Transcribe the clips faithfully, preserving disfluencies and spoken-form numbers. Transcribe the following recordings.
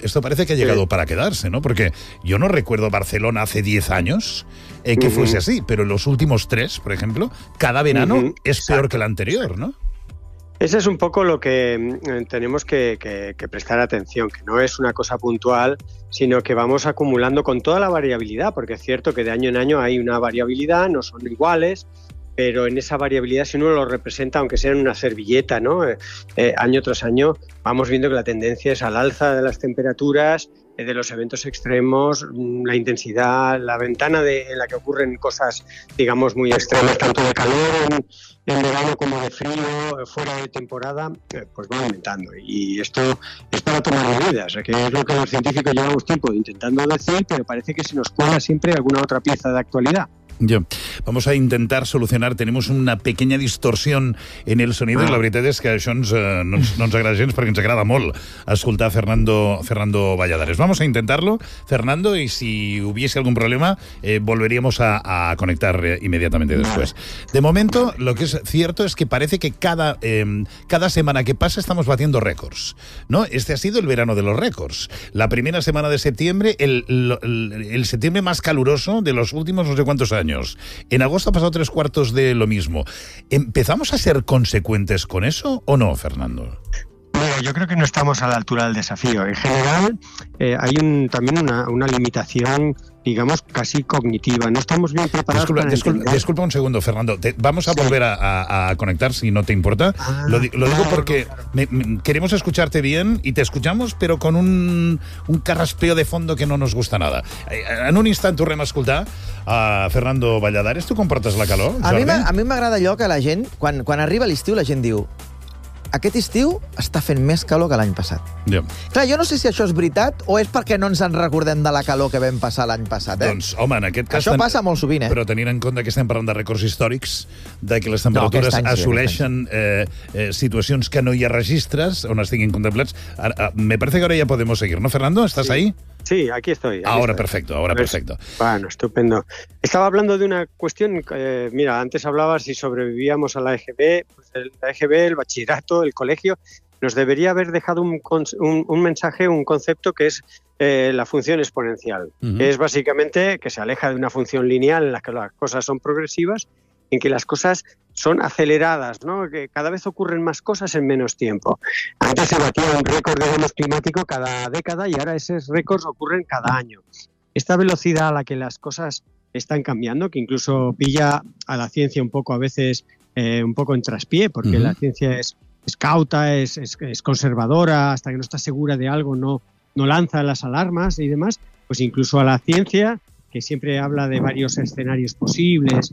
esto parece que ha llegado Sí. para quedarse, ¿no? Porque yo no recuerdo Barcelona hace diez años eh, que uh-huh. fuese así, pero en los últimos tres, por ejemplo, cada verano uh-huh. es Exacto. peor que el anterior, ¿no? Ese es un poco lo que eh, tenemos que, que, que prestar atención, que no es una cosa puntual, sino que vamos acumulando con toda la variabilidad, porque es cierto que de año en año hay una variabilidad, no son iguales, pero en esa variabilidad, si uno lo representa, aunque sea en una servilleta, ¿no? Eh, eh, año tras año, vamos viendo que la tendencia es al alza de las temperaturas, eh, de los eventos extremos, la intensidad, la ventana de, en la que ocurren cosas, digamos, muy extremas, tanto de calor en, en verano como de frío, fuera de temporada, eh, pues va aumentando. Y esto es para tomar medidas, que es lo que los científicos llevamos tiempo intentando decir, pero parece que se nos cuela siempre alguna otra pieza de actualidad. Jo. Vamos a intentar solucionar. Tenemos una pequeña distorsión en el sonido ah. i la veritat és que això ens, eh, no, ens, no ens agrada gens perquè ens agrada molt escoltar Fernando, Fernando Valladares. Vamos a intentarlo, Fernando, y si hubiese algún problema eh, volveríamos a, a conectar eh, inmediatamente después. De momento, lo que es cierto es que parece que cada, eh, cada semana que pasa estamos batiendo récords, ¿no? Este ha sido el verano de los récords. La primera semana de septiembre, el, el, el septiembre más caluroso de los últimos no sé cuántos años. En agosto ha pasado tres cuartos de lo mismo. ¿Empezamos a ser consecuentes con eso o no, Fernando? Bueno, yo creo que no estamos a la altura del desafío. En general, eh, hay un, también una, una limitación, digamos, casi cognitiva. No estamos bien preparados disculpa, para disculpa, entender. disculpa un segundo, Fernando. Te, vamos a sí. volver a, a, a conectar, si no te importa. Ah, lo, lo digo claro, porque claro. Me, me, queremos escucharte bien y te escuchamos, pero con un, un carraspeo de fondo que no nos gusta nada. En un instant tornem a escoltar a Fernando Valladares. Tu com portes la calor, Jordi? A mi m'agrada allò que la gent, quan, quan arriba l'estiu, la gent diu aquest estiu està fent més calor que l'any passat. Yeah. Clar, jo no sé si això és veritat o és perquè no ens en recordem de la calor que vam passar l'any passat. Eh? Doncs, home, en aquest cas... Això ten... passa molt sovint, eh? Però tenint en compte que estem parlant de rècords històrics, de que les temperatures no, any, assoleixen sí, eh, eh, situacions que no hi ha registres on estiguin contemplats, ara, me parece que ahora ya podemos seguir, ¿no, Fernando? ¿Estás sí. ahí? Sí, aquí estoy. Aquí ahora estoy. perfecto, ahora pues, perfecto. Bueno, estupendo. Estaba hablando de una cuestión, eh, mira, antes hablabas si sobrevivíamos a la E G B, pues el, la E G B, el bachillerato, el colegio, nos debería haber dejado un, un, un mensaje, un concepto que es eh, la función exponencial. Uh-huh. Es básicamente que se aleja de una función lineal en la que las cosas son progresivas, en que las cosas son aceleradas, ¿no? Que cada vez ocurren más cosas en menos tiempo. Antes se batía un récord, digamos, climático cada década y ahora esos récords ocurren cada año. Esta velocidad a la que las cosas están cambiando, que incluso pilla a la ciencia un poco a veces eh, un poco en traspié, porque uh-huh. la ciencia es, es cauta, es, es, es conservadora, hasta que no está segura de algo no, no lanza las alarmas y demás, pues incluso a la ciencia, que siempre habla de varios escenarios posibles.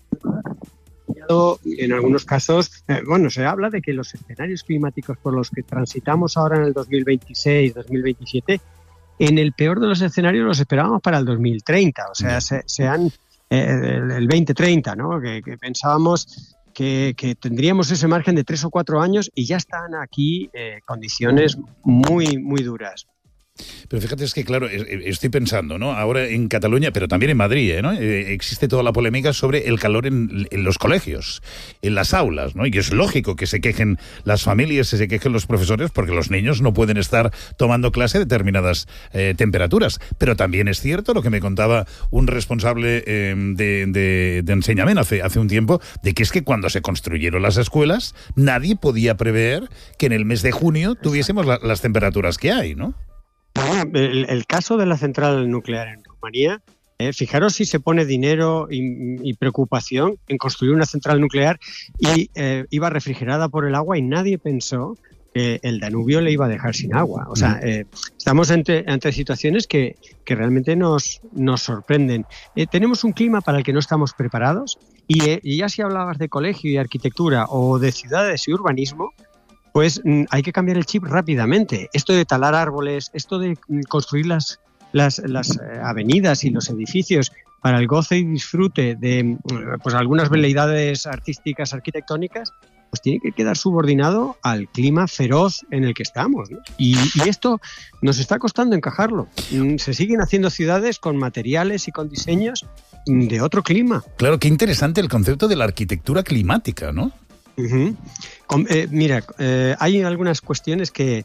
En algunos casos, eh, bueno, se habla de que los escenarios climáticos por los que transitamos ahora en el dos mil veintiséis, dos mil veintisiete, en el peor de los escenarios los esperábamos para el dos mil treinta, o sea, se, sean eh, el, el veinte treinta, ¿no? Que, que pensábamos que, que tendríamos ese margen de tres o cuatro años y ya están aquí eh, condiciones muy, muy duras. Pero fíjate, es que claro, estoy pensando, ¿no? Ahora en Cataluña, pero también en Madrid, ¿no? Eh, existe toda la polémica sobre el calor en, en los colegios, en las aulas, ¿no? Y es lógico que se quejen las familias, que se quejen los profesores, porque los niños no pueden estar tomando clase a determinadas eh, temperaturas. Pero también es cierto lo que me contaba un responsable eh, de, de, de enseñamiento hace, hace un tiempo, de que es que cuando se construyeron las escuelas, nadie podía prever que en el mes de junio tuviésemos la, las temperaturas que hay, ¿no? Bueno, el, el caso de la central nuclear en Rumanía, eh, fijaros si se pone dinero y, y preocupación en construir una central nuclear y eh, iba refrigerada por el agua y nadie pensó que el Danubio le iba a dejar sin agua. O sea, eh, estamos ante, ante situaciones que, que realmente nos, nos sorprenden. Eh, tenemos un clima para el que no estamos preparados y, eh, y ya si hablabas de colegio y arquitectura o de ciudades y urbanismo, pues hay que cambiar el chip rápidamente. Esto de talar árboles, esto de construir las, las, las avenidas y los edificios para el goce y disfrute de pues algunas veleidades artísticas, arquitectónicas, pues tiene que quedar subordinado al clima feroz en el que estamos, ¿no? Y, y esto nos está costando encajarlo. Se siguen haciendo ciudades con materiales y con diseños de otro clima. Claro, qué interesante el concepto de la arquitectura climática, ¿no? Uh-huh. Com, eh, mira, eh, hay algunas cuestiones que,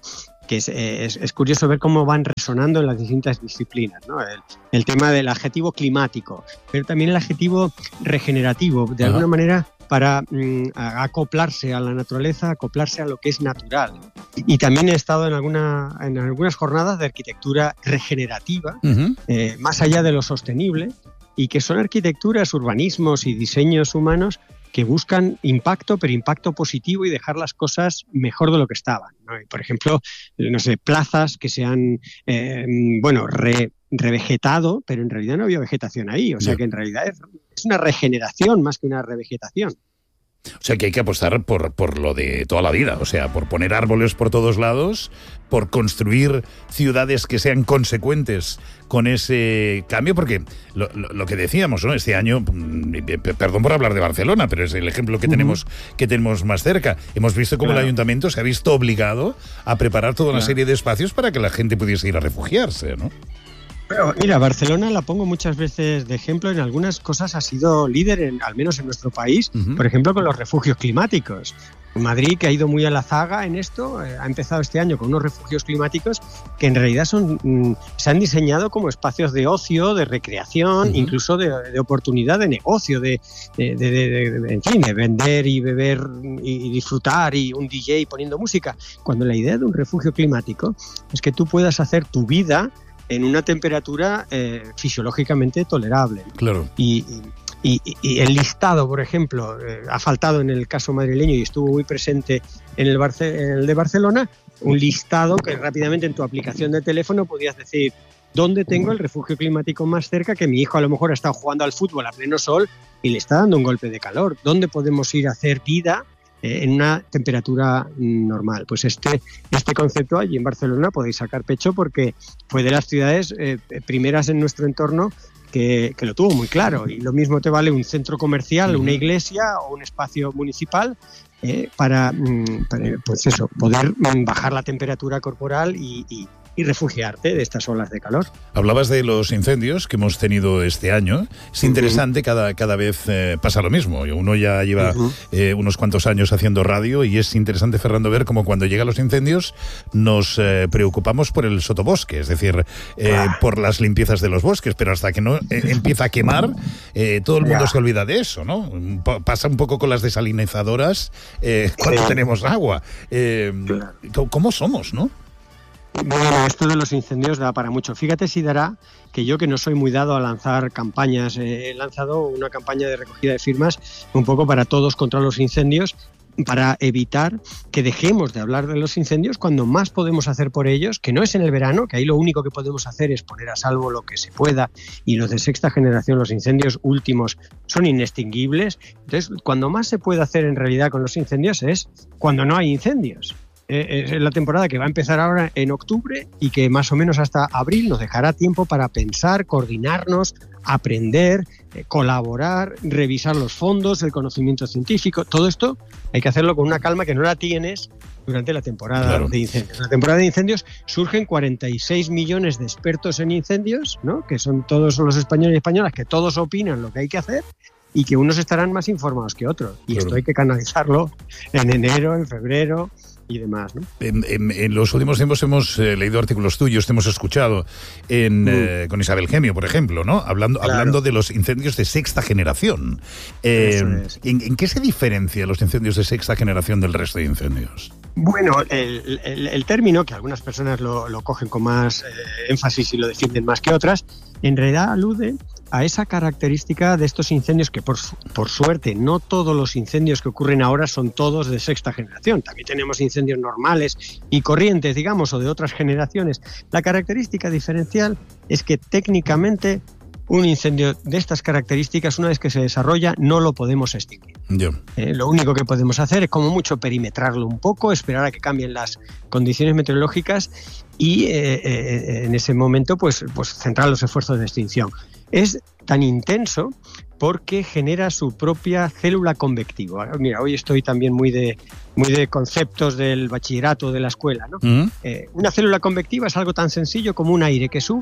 que es, es, es curioso ver cómo van resonando en las distintas disciplinas, ¿no? El, el tema del adjetivo climático, pero también el adjetivo regenerativo, de alguna Ajá. manera para mm, acoplarse a la naturaleza, acoplarse a lo que es natural. Y también he estado en, alguna, en algunas jornadas de arquitectura regenerativa, uh-huh. eh, más allá de lo sostenible, y que son arquitecturas, urbanismos y diseños humanos que buscan impacto, pero impacto positivo y dejar las cosas mejor de lo que estaban, ¿no? Por ejemplo, no sé, plazas que se han, eh, bueno, re, revegetado, pero en realidad no había vegetación ahí. O sea, que en realidad es, es una regeneración más que una revegetación. O sea, que hay que apostar por, por lo de toda la vida, o sea, por poner árboles por todos lados, por construir ciudades que sean consecuentes con ese cambio, porque lo, lo, lo que decíamos, ¿no? Este año, perdón por hablar de Barcelona, pero es el ejemplo que, uh-huh. tenemos, que tenemos más cerca. Hemos visto cómo claro. el ayuntamiento se ha visto obligado a preparar toda una claro. serie de espacios para que la gente pudiese ir a refugiarse, ¿no? Pero mira, Barcelona la pongo muchas veces de ejemplo, en algunas cosas ha sido líder, en, al menos en nuestro país, uh-huh. por ejemplo con los refugios climáticos. Madrid, que ha ido muy a la zaga en esto, eh, ha empezado este año con unos refugios climáticos que en realidad son mm, se han diseñado como espacios de ocio, de recreación, uh-huh. incluso de, de oportunidad de negocio, de, de, de, de, de, en fin, de vender y beber y, y disfrutar, y un D J poniendo música. Cuando la idea de un refugio climático es que tú puedas hacer tu vida en una temperatura eh, fisiológicamente tolerable. Claro. Y, y, y el listado, por ejemplo, eh, ha faltado en el caso madrileño y estuvo muy presente en el, Barce- en el de Barcelona, un listado que rápidamente en tu aplicación de teléfono podías decir dónde tengo el refugio climático más cerca, que mi hijo a lo mejor ha estado jugando al fútbol a pleno sol y le está dando un golpe de calor. ¿Dónde podemos ir a hacer vida en una temperatura normal? Pues este, este concepto allí en Barcelona podéis sacar pecho, porque fue de las ciudades eh, primeras en nuestro entorno que, que lo tuvo muy claro. Y lo mismo te vale un centro comercial, una iglesia o un espacio municipal eh, para, para pues eso, poder bajar la temperatura corporal y, y y refugiarte de estas olas de calor. Hablabas de los incendios que hemos tenido este año. Es interesante, uh-huh. cada, cada vez eh, pasa lo mismo. Uno ya lleva uh-huh. eh, unos cuantos años haciendo radio y es interesante, Fernando, ver cómo cuando llegan los incendios nos eh, preocupamos por el sotobosque, es decir, eh, ah. por las limpiezas de los bosques, pero hasta que no eh, empieza a quemar, eh, todo el mundo yeah. se olvida de eso, ¿no? Pa- pasa un poco con las desalinizadoras eh, cuando sí. tenemos agua. Eh, claro. ¿Cómo somos, no? Bueno, esto de los incendios da para mucho. Fíjate si dará que yo, que no soy muy dado a lanzar campañas, eh, he lanzado una campaña de recogida de firmas un poco para todos contra los incendios, para evitar que dejemos de hablar de los incendios cuando más podemos hacer por ellos, que no es en el verano, que ahí lo único que podemos hacer es poner a salvo lo que se pueda, y los de sexta generación, los incendios últimos, son inextinguibles. Entonces, cuando más se puede hacer en realidad con los incendios es cuando no hay incendios. Es la temporada que va a empezar ahora en octubre y que más o menos hasta abril nos dejará tiempo para pensar, coordinarnos, aprender, eh, colaborar, revisar los fondos, el conocimiento científico. Todo esto hay que hacerlo con una calma que no la tienes durante la temporada claro. de incendios. En la temporada de incendios surgen cuarenta y seis millones de expertos en incendios, ¿no? Que son todos los españoles y españolas, que todos opinan lo que hay que hacer y que unos estarán más informados que otros. Y claro. esto hay que canalizarlo en enero, en febrero y demás, ¿no? En, en, en los últimos tiempos hemos eh, leído artículos tuyos, te hemos escuchado en, mm. eh, con Isabel Gemio, por ejemplo, ¿no? Hablando, claro. hablando de los incendios de sexta generación. Eh, es. ¿en, ¿En qué se diferencian los incendios de sexta generación del resto de incendios? Bueno, el, el, el término, que algunas personas lo, lo cogen con más eh, énfasis y lo defienden más que otras, en realidad alude a esa característica de estos incendios que, por, por suerte, no todos los incendios que ocurren ahora son todos de sexta generación. También tenemos incendios normales y corrientes, digamos, o de otras generaciones. La característica diferencial es que técnicamente un incendio de estas características, una vez que se desarrolla, no lo podemos extinguir. Yeah. Eh, lo único que podemos hacer es, como mucho, perimetrarlo un poco, esperar a que cambien las condiciones meteorológicas y eh, eh, en ese momento pues, pues centrar los esfuerzos de extinción. Es tan intenso porque genera su propia célula convectiva. Mira, hoy estoy también muy de, muy de conceptos del bachillerato, de la escuela, ¿no? Uh-huh. Eh, una célula convectiva es algo tan sencillo como un aire que sube,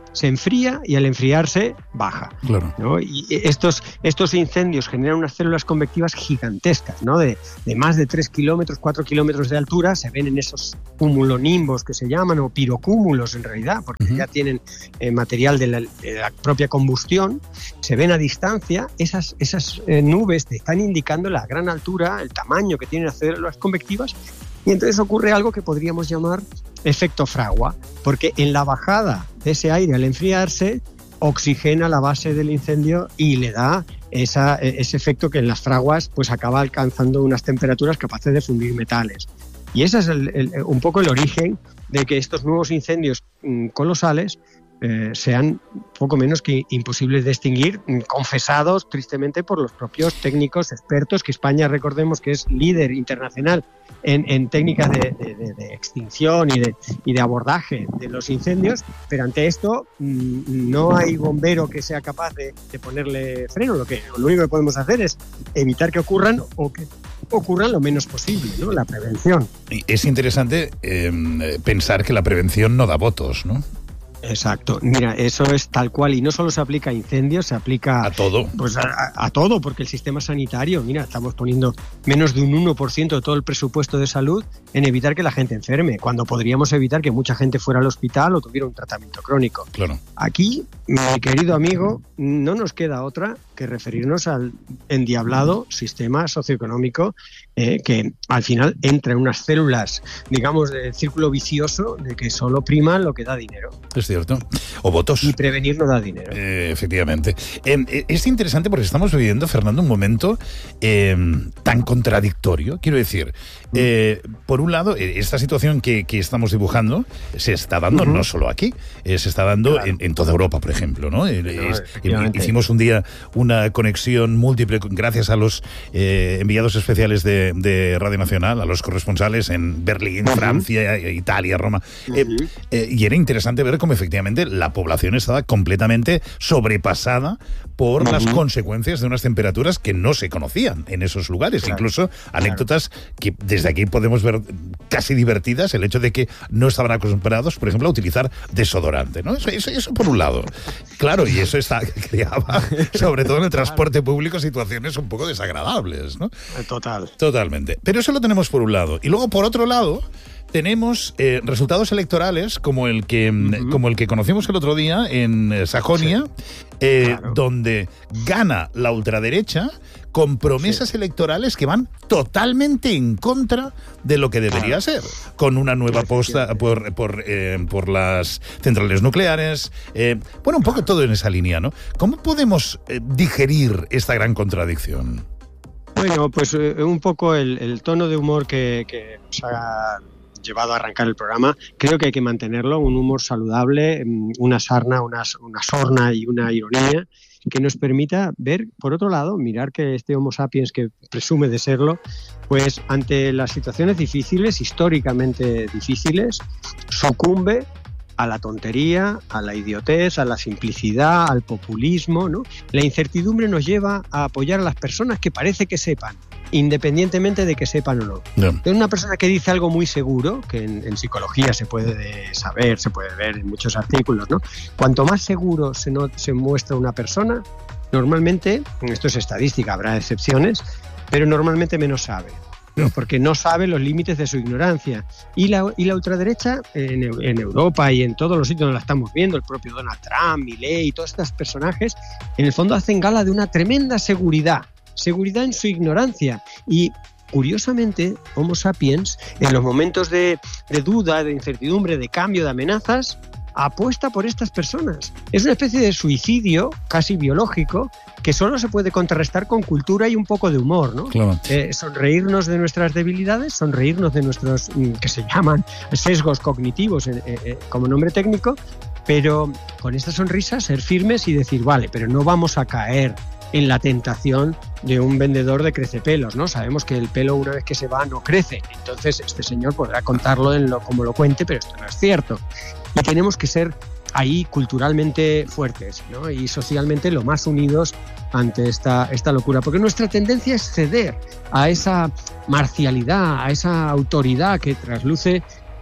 se enfría y al enfriarse baja. Claro. ¿no? Y estos, estos incendios generan unas células convectivas gigantescas, ¿no? de, de más de tres kilómetros, cuatro kilómetros de altura. Se ven en esos cumulonimbos que se llaman, o pirocúmulos en realidad, porque uh-huh. ya tienen eh, material de la, de la propia combustión. Se ven a distancia, esas, esas eh, nubes te están indicando la gran altura, el tamaño que tienen las células convectivas, y entonces ocurre algo que podríamos llamar efecto fragua, porque en la bajada de ese aire al enfriarse oxigena la base del incendio y le da esa, ese efecto que en las fraguas pues acaba alcanzando unas temperaturas capaces de fundir metales. Y ese es el, el, un poco el origen de que estos nuevos incendios mmm, colosales Eh, sean poco menos que imposibles de extinguir, confesados tristemente por los propios técnicos expertos, que España, recordemos que es líder internacional en, en técnicas de, de, de, de extinción y de, y de abordaje de los incendios, pero ante esto mmm, no hay bombero que sea capaz de, de ponerle freno. Lo, que, lo único que podemos hacer es evitar que ocurran o que ocurran lo menos posible, ¿no? La prevención. Es interesante eh, pensar que la prevención no da votos, ¿no? Exacto. Mira, eso es tal cual, y no solo se aplica a incendios, se aplica a todo. Pues a, a, a todo, porque el sistema sanitario, mira, estamos poniendo menos de un uno por ciento de todo el presupuesto de salud en evitar que la gente enferme, cuando podríamos evitar que mucha gente fuera al hospital o tuviera un tratamiento crónico. Claro. Aquí, mi querido amigo, no nos queda otra que referirnos al endiablado sistema socioeconómico eh, que al final entra en unas células, digamos, de círculo vicioso de que solo prima lo que da dinero. Es cierto. O votos. Y prevenir no da dinero. Eh, efectivamente. Eh, es interesante porque estamos viviendo, Fernando, un momento eh, tan contradictorio. Quiero decir, eh, por un lado, esta situación que, que estamos dibujando se está dando uh-huh. no solo aquí, eh, se está dando claro. en, en toda Europa, por ejemplo, ¿no? Eh, no es, hicimos un día una conexión múltiple gracias a los eh, enviados especiales de, de Radio Nacional, a los corresponsales en Berlín, uh-huh. Francia, Italia, Roma. Uh-huh. Eh, eh, y era interesante ver cómo efectivamente la población estaba completamente sobrepasada por uh-huh. las consecuencias de unas temperaturas que no se conocían en esos lugares. Claro, Incluso anécdotas claro. que desde aquí podemos ver casi divertidas, el hecho de que no estaban acostumbrados, por ejemplo, a utilizar desodorante, ¿no? Eso, eso, eso por un lado. Claro, y eso está, creaba, sobre todo en el transporte público, situaciones un poco desagradables, ¿no? Total. Totalmente. Pero eso lo tenemos por un lado. Y luego, por otro lado, tenemos eh, resultados electorales como el que uh-huh. como el que conocimos el otro día en Sajonia, sí. eh, claro. donde gana la ultraderecha con promesas sí. electorales que van totalmente en contra de lo que debería claro. ser, con una nueva aposta por por, eh, por las centrales nucleares, eh, bueno, un poco todo en esa línea, ¿no? ¿Cómo podemos eh, digerir esta gran contradicción? Bueno, pues eh, un poco el, el tono de humor que, que nos ha llevado a arrancar el programa, creo que hay que mantenerlo, un humor saludable, una sarna, una, una sorna y una ironía que nos permita ver, por otro lado, mirar que este Homo sapiens, que presume de serlo, pues ante las situaciones difíciles, históricamente difíciles, sucumbe a la tontería, a la idiotez, a la simplicidad, al populismo, ¿no? La incertidumbre nos lleva a apoyar a las personas que parece que sepan, independientemente de que sepan o no. No. Es una persona que dice algo muy seguro, que en, en psicología se puede saber, se puede ver en muchos artículos, ¿no? Cuanto más seguro se, no, se muestra una persona, normalmente, esto es estadística, habrá excepciones, pero normalmente menos sabe. ¿no? Porque no sabe los límites de su ignorancia. Y la, y la ultraderecha en, en Europa y en todos los sitios donde la estamos viendo, el propio Donald Trump, Milei y todos estos personajes, en el fondo hacen gala de una tremenda seguridad, seguridad en su ignorancia. Y curiosamente, Homo sapiens, en los momentos de, de duda, de incertidumbre, de cambio, de amenazas, apuesta por estas personas. Es una especie de suicidio casi biológico que solo se puede contrarrestar con cultura y un poco de humor, ¿no? Claro. Eh, sonreírnos de nuestras debilidades, sonreírnos de nuestros, que se llaman sesgos cognitivos eh, eh, como nombre técnico, pero con esta sonrisa ser firmes y decir, vale, pero no vamos a caer en la tentación de un vendedor de crecepelos, ¿no? Sabemos que el pelo una vez que se va no crece, entonces este señor podrá contarlo en lo, como lo cuente, pero esto no es cierto. Y tenemos que ser ahí culturalmente fuertes, ¿no? Y socialmente lo más unidos ante esta, esta locura, porque nuestra tendencia es ceder a esa marcialidad, a esa autoridad que trasluce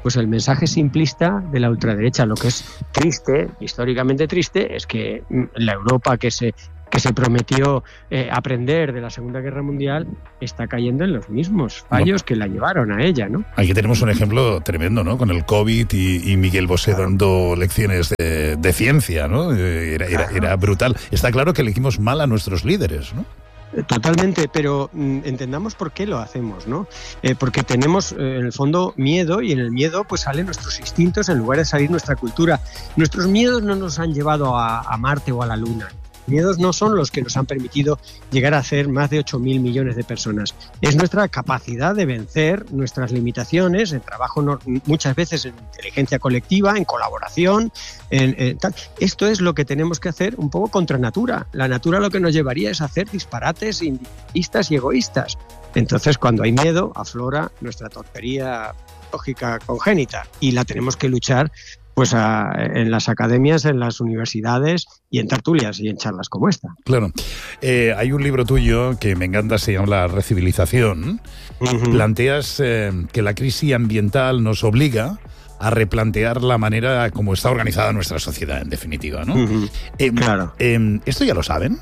pues el mensaje simplista de la ultraderecha. Lo que es triste, históricamente triste, es que la Europa que se que se prometió eh, aprender de la Segunda Guerra Mundial está cayendo en los mismos fallos no. que la llevaron a ella, ¿no? Aquí tenemos un ejemplo tremendo, ¿no? Con el COVID y, y Miguel Bosé claro. dando lecciones de, de ciencia, ¿no? Era, era, era brutal. Está claro que elegimos mal a nuestros líderes, ¿no? Totalmente, pero mm, entendamos por qué lo hacemos, ¿no? Eh, porque tenemos, eh, en el fondo, miedo, y en el miedo pues salen nuestros instintos en lugar de salir nuestra cultura. Nuestros miedos no nos han llevado a, a Marte o a la Luna. Miedos no son los que nos han permitido llegar a ser más de ocho mil millones de personas. Es nuestra capacidad de vencer nuestras limitaciones, el trabajo no, muchas veces en inteligencia colectiva, en colaboración. En, en tal. Esto es lo que tenemos que hacer un poco contra natura. La natura lo que nos llevaría es a hacer disparates individualistas y egoístas. Entonces, cuando hay miedo, aflora nuestra tontería lógica congénita y la tenemos que luchar pues a, en las academias, en las universidades y en tertulias y en charlas como esta. Claro. Eh, hay un libro tuyo que me encanta, se llama La Recivilización. Uh-huh. Planteas eh, que la crisis ambiental nos obliga a replantear la manera como está organizada nuestra sociedad, en definitiva, ¿no? Uh-huh. Eh, claro. Eh, ¿Esto ya lo saben?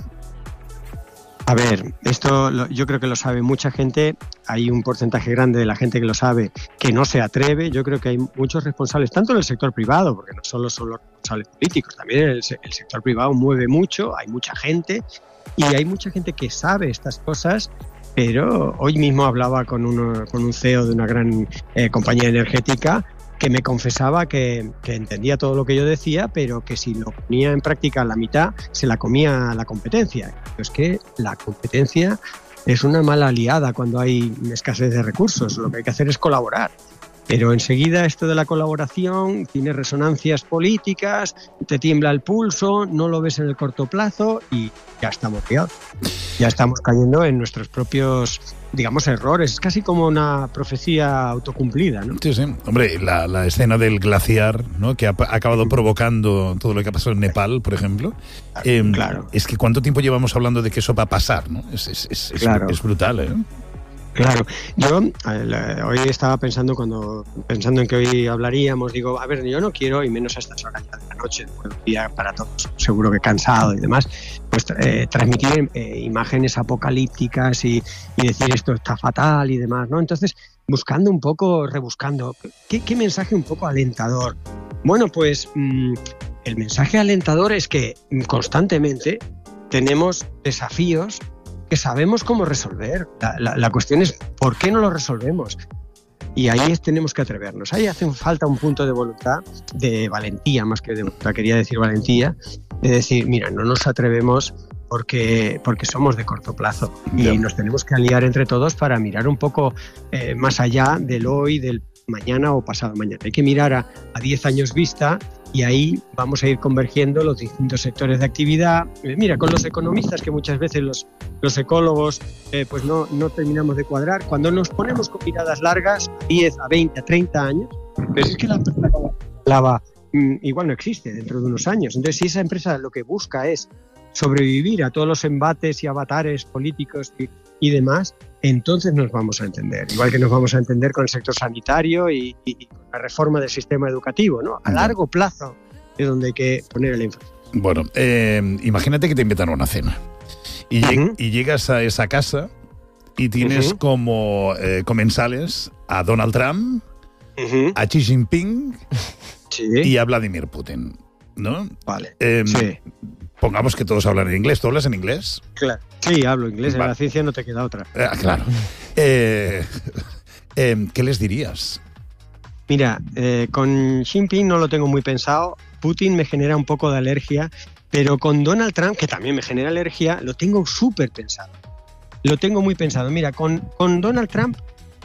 A ver, esto lo, yo creo que lo sabe mucha gente. Hay un porcentaje grande de la gente que lo sabe que no se atreve. Yo creo que hay muchos responsables, tanto en el sector privado, porque no solo son los responsables políticos, también el, el sector privado mueve mucho, hay mucha gente y hay mucha gente que sabe estas cosas, pero hoy mismo hablaba con, uno, con un C E O de una gran eh, compañía energética que me confesaba que, que entendía todo lo que yo decía, pero que si lo ponía en práctica a la mitad, se la comía la competencia. Pero es que la competencia es una mala aliada cuando hay escasez de recursos. Lo que hay que hacer es colaborar. Pero enseguida esto de la colaboración tiene resonancias políticas, te tiembla el pulso, no lo ves en el corto plazo y ya estamos peor. Ya estamos cayendo en nuestros propios, digamos, errores. Es casi como una profecía autocumplida, ¿no? Sí, sí. Hombre, la, la escena del glaciar, ¿no? Que ha, ha acabado provocando todo lo que ha pasado en Nepal, por ejemplo. Claro, eh, claro. Es que ¿cuánto tiempo llevamos hablando de que eso va a pasar, ¿no? Es, es, es, claro. es, es brutal, ¿eh? Claro, yo eh, hoy estaba pensando cuando pensando en que hoy hablaríamos, digo, a ver, yo no quiero, y menos a estas horas ya de la noche, después de un día para todos, seguro que cansado y demás, pues eh, transmitir eh, imágenes apocalípticas y, y decir esto está fatal y demás, ¿no? Entonces, buscando un poco, rebuscando, ¿qué, qué mensaje un poco alentador? Bueno, pues mmm, el mensaje alentador es que constantemente tenemos desafíos que sabemos cómo resolver. La, la, la cuestión es ¿por qué no lo resolvemos? Y ahí es, tenemos que atrevernos. Ahí hace falta un punto de voluntad, de valentía, más que de voluntad, quería decir valentía, de decir, mira, no nos atrevemos porque, porque somos de corto plazo y yeah. nos tenemos que aliar entre todos para mirar un poco eh, más allá del hoy, del mañana o pasado mañana. Hay que mirar a, a diez años vista y ahí vamos a ir convergiendo los distintos sectores de actividad. Eh, mira, con los economistas, que muchas veces los, los ecólogos eh, pues no, no terminamos de cuadrar, cuando nos ponemos con miradas largas, a diez, a veinte, a treinta años, pues es que la empresa lava mm, igual no existe dentro de unos años. Entonces, si esa empresa lo que busca es sobrevivir a todos los embates y avatares políticos y, y demás, entonces nos vamos a entender. Igual que nos vamos a entender con el sector sanitario y, y, y con la reforma del sistema educativo, ¿no? A largo plazo es donde hay que poner el énfasis. Bueno, eh, imagínate que te invitan a una cena y, uh-huh. lleg- y llegas a esa casa y tienes uh-huh. como eh, comensales a Donald Trump, uh-huh. a Xi Jinping sí. y a Vladimir Putin, ¿no? Vale, eh, sí. Pongamos que todos hablan en inglés. ¿Tú hablas en inglés? Claro. Sí, hablo inglés. Vale. En la ciencia no te queda otra. Eh, claro. eh, eh, ¿Qué les dirías? Mira, eh, con Xi Jinping no lo tengo muy pensado. Putin me genera un poco de alergia, pero con Donald Trump, que también me genera alergia, lo tengo súper pensado. Lo tengo muy pensado. Mira, con, con Donald Trump,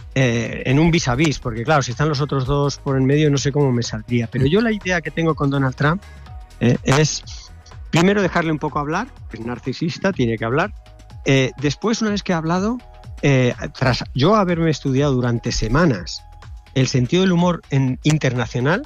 eh, en un vis a vis, porque claro, si están los otros dos por en medio, no sé cómo me saldría. Pero yo la idea que tengo con Donald Trump eh, es... Primero, dejarle un poco hablar, es narcisista, tiene que hablar. Eh, después, una vez que ha hablado, eh, tras yo haberme estudiado durante semanas el sentido del humor en, internacional,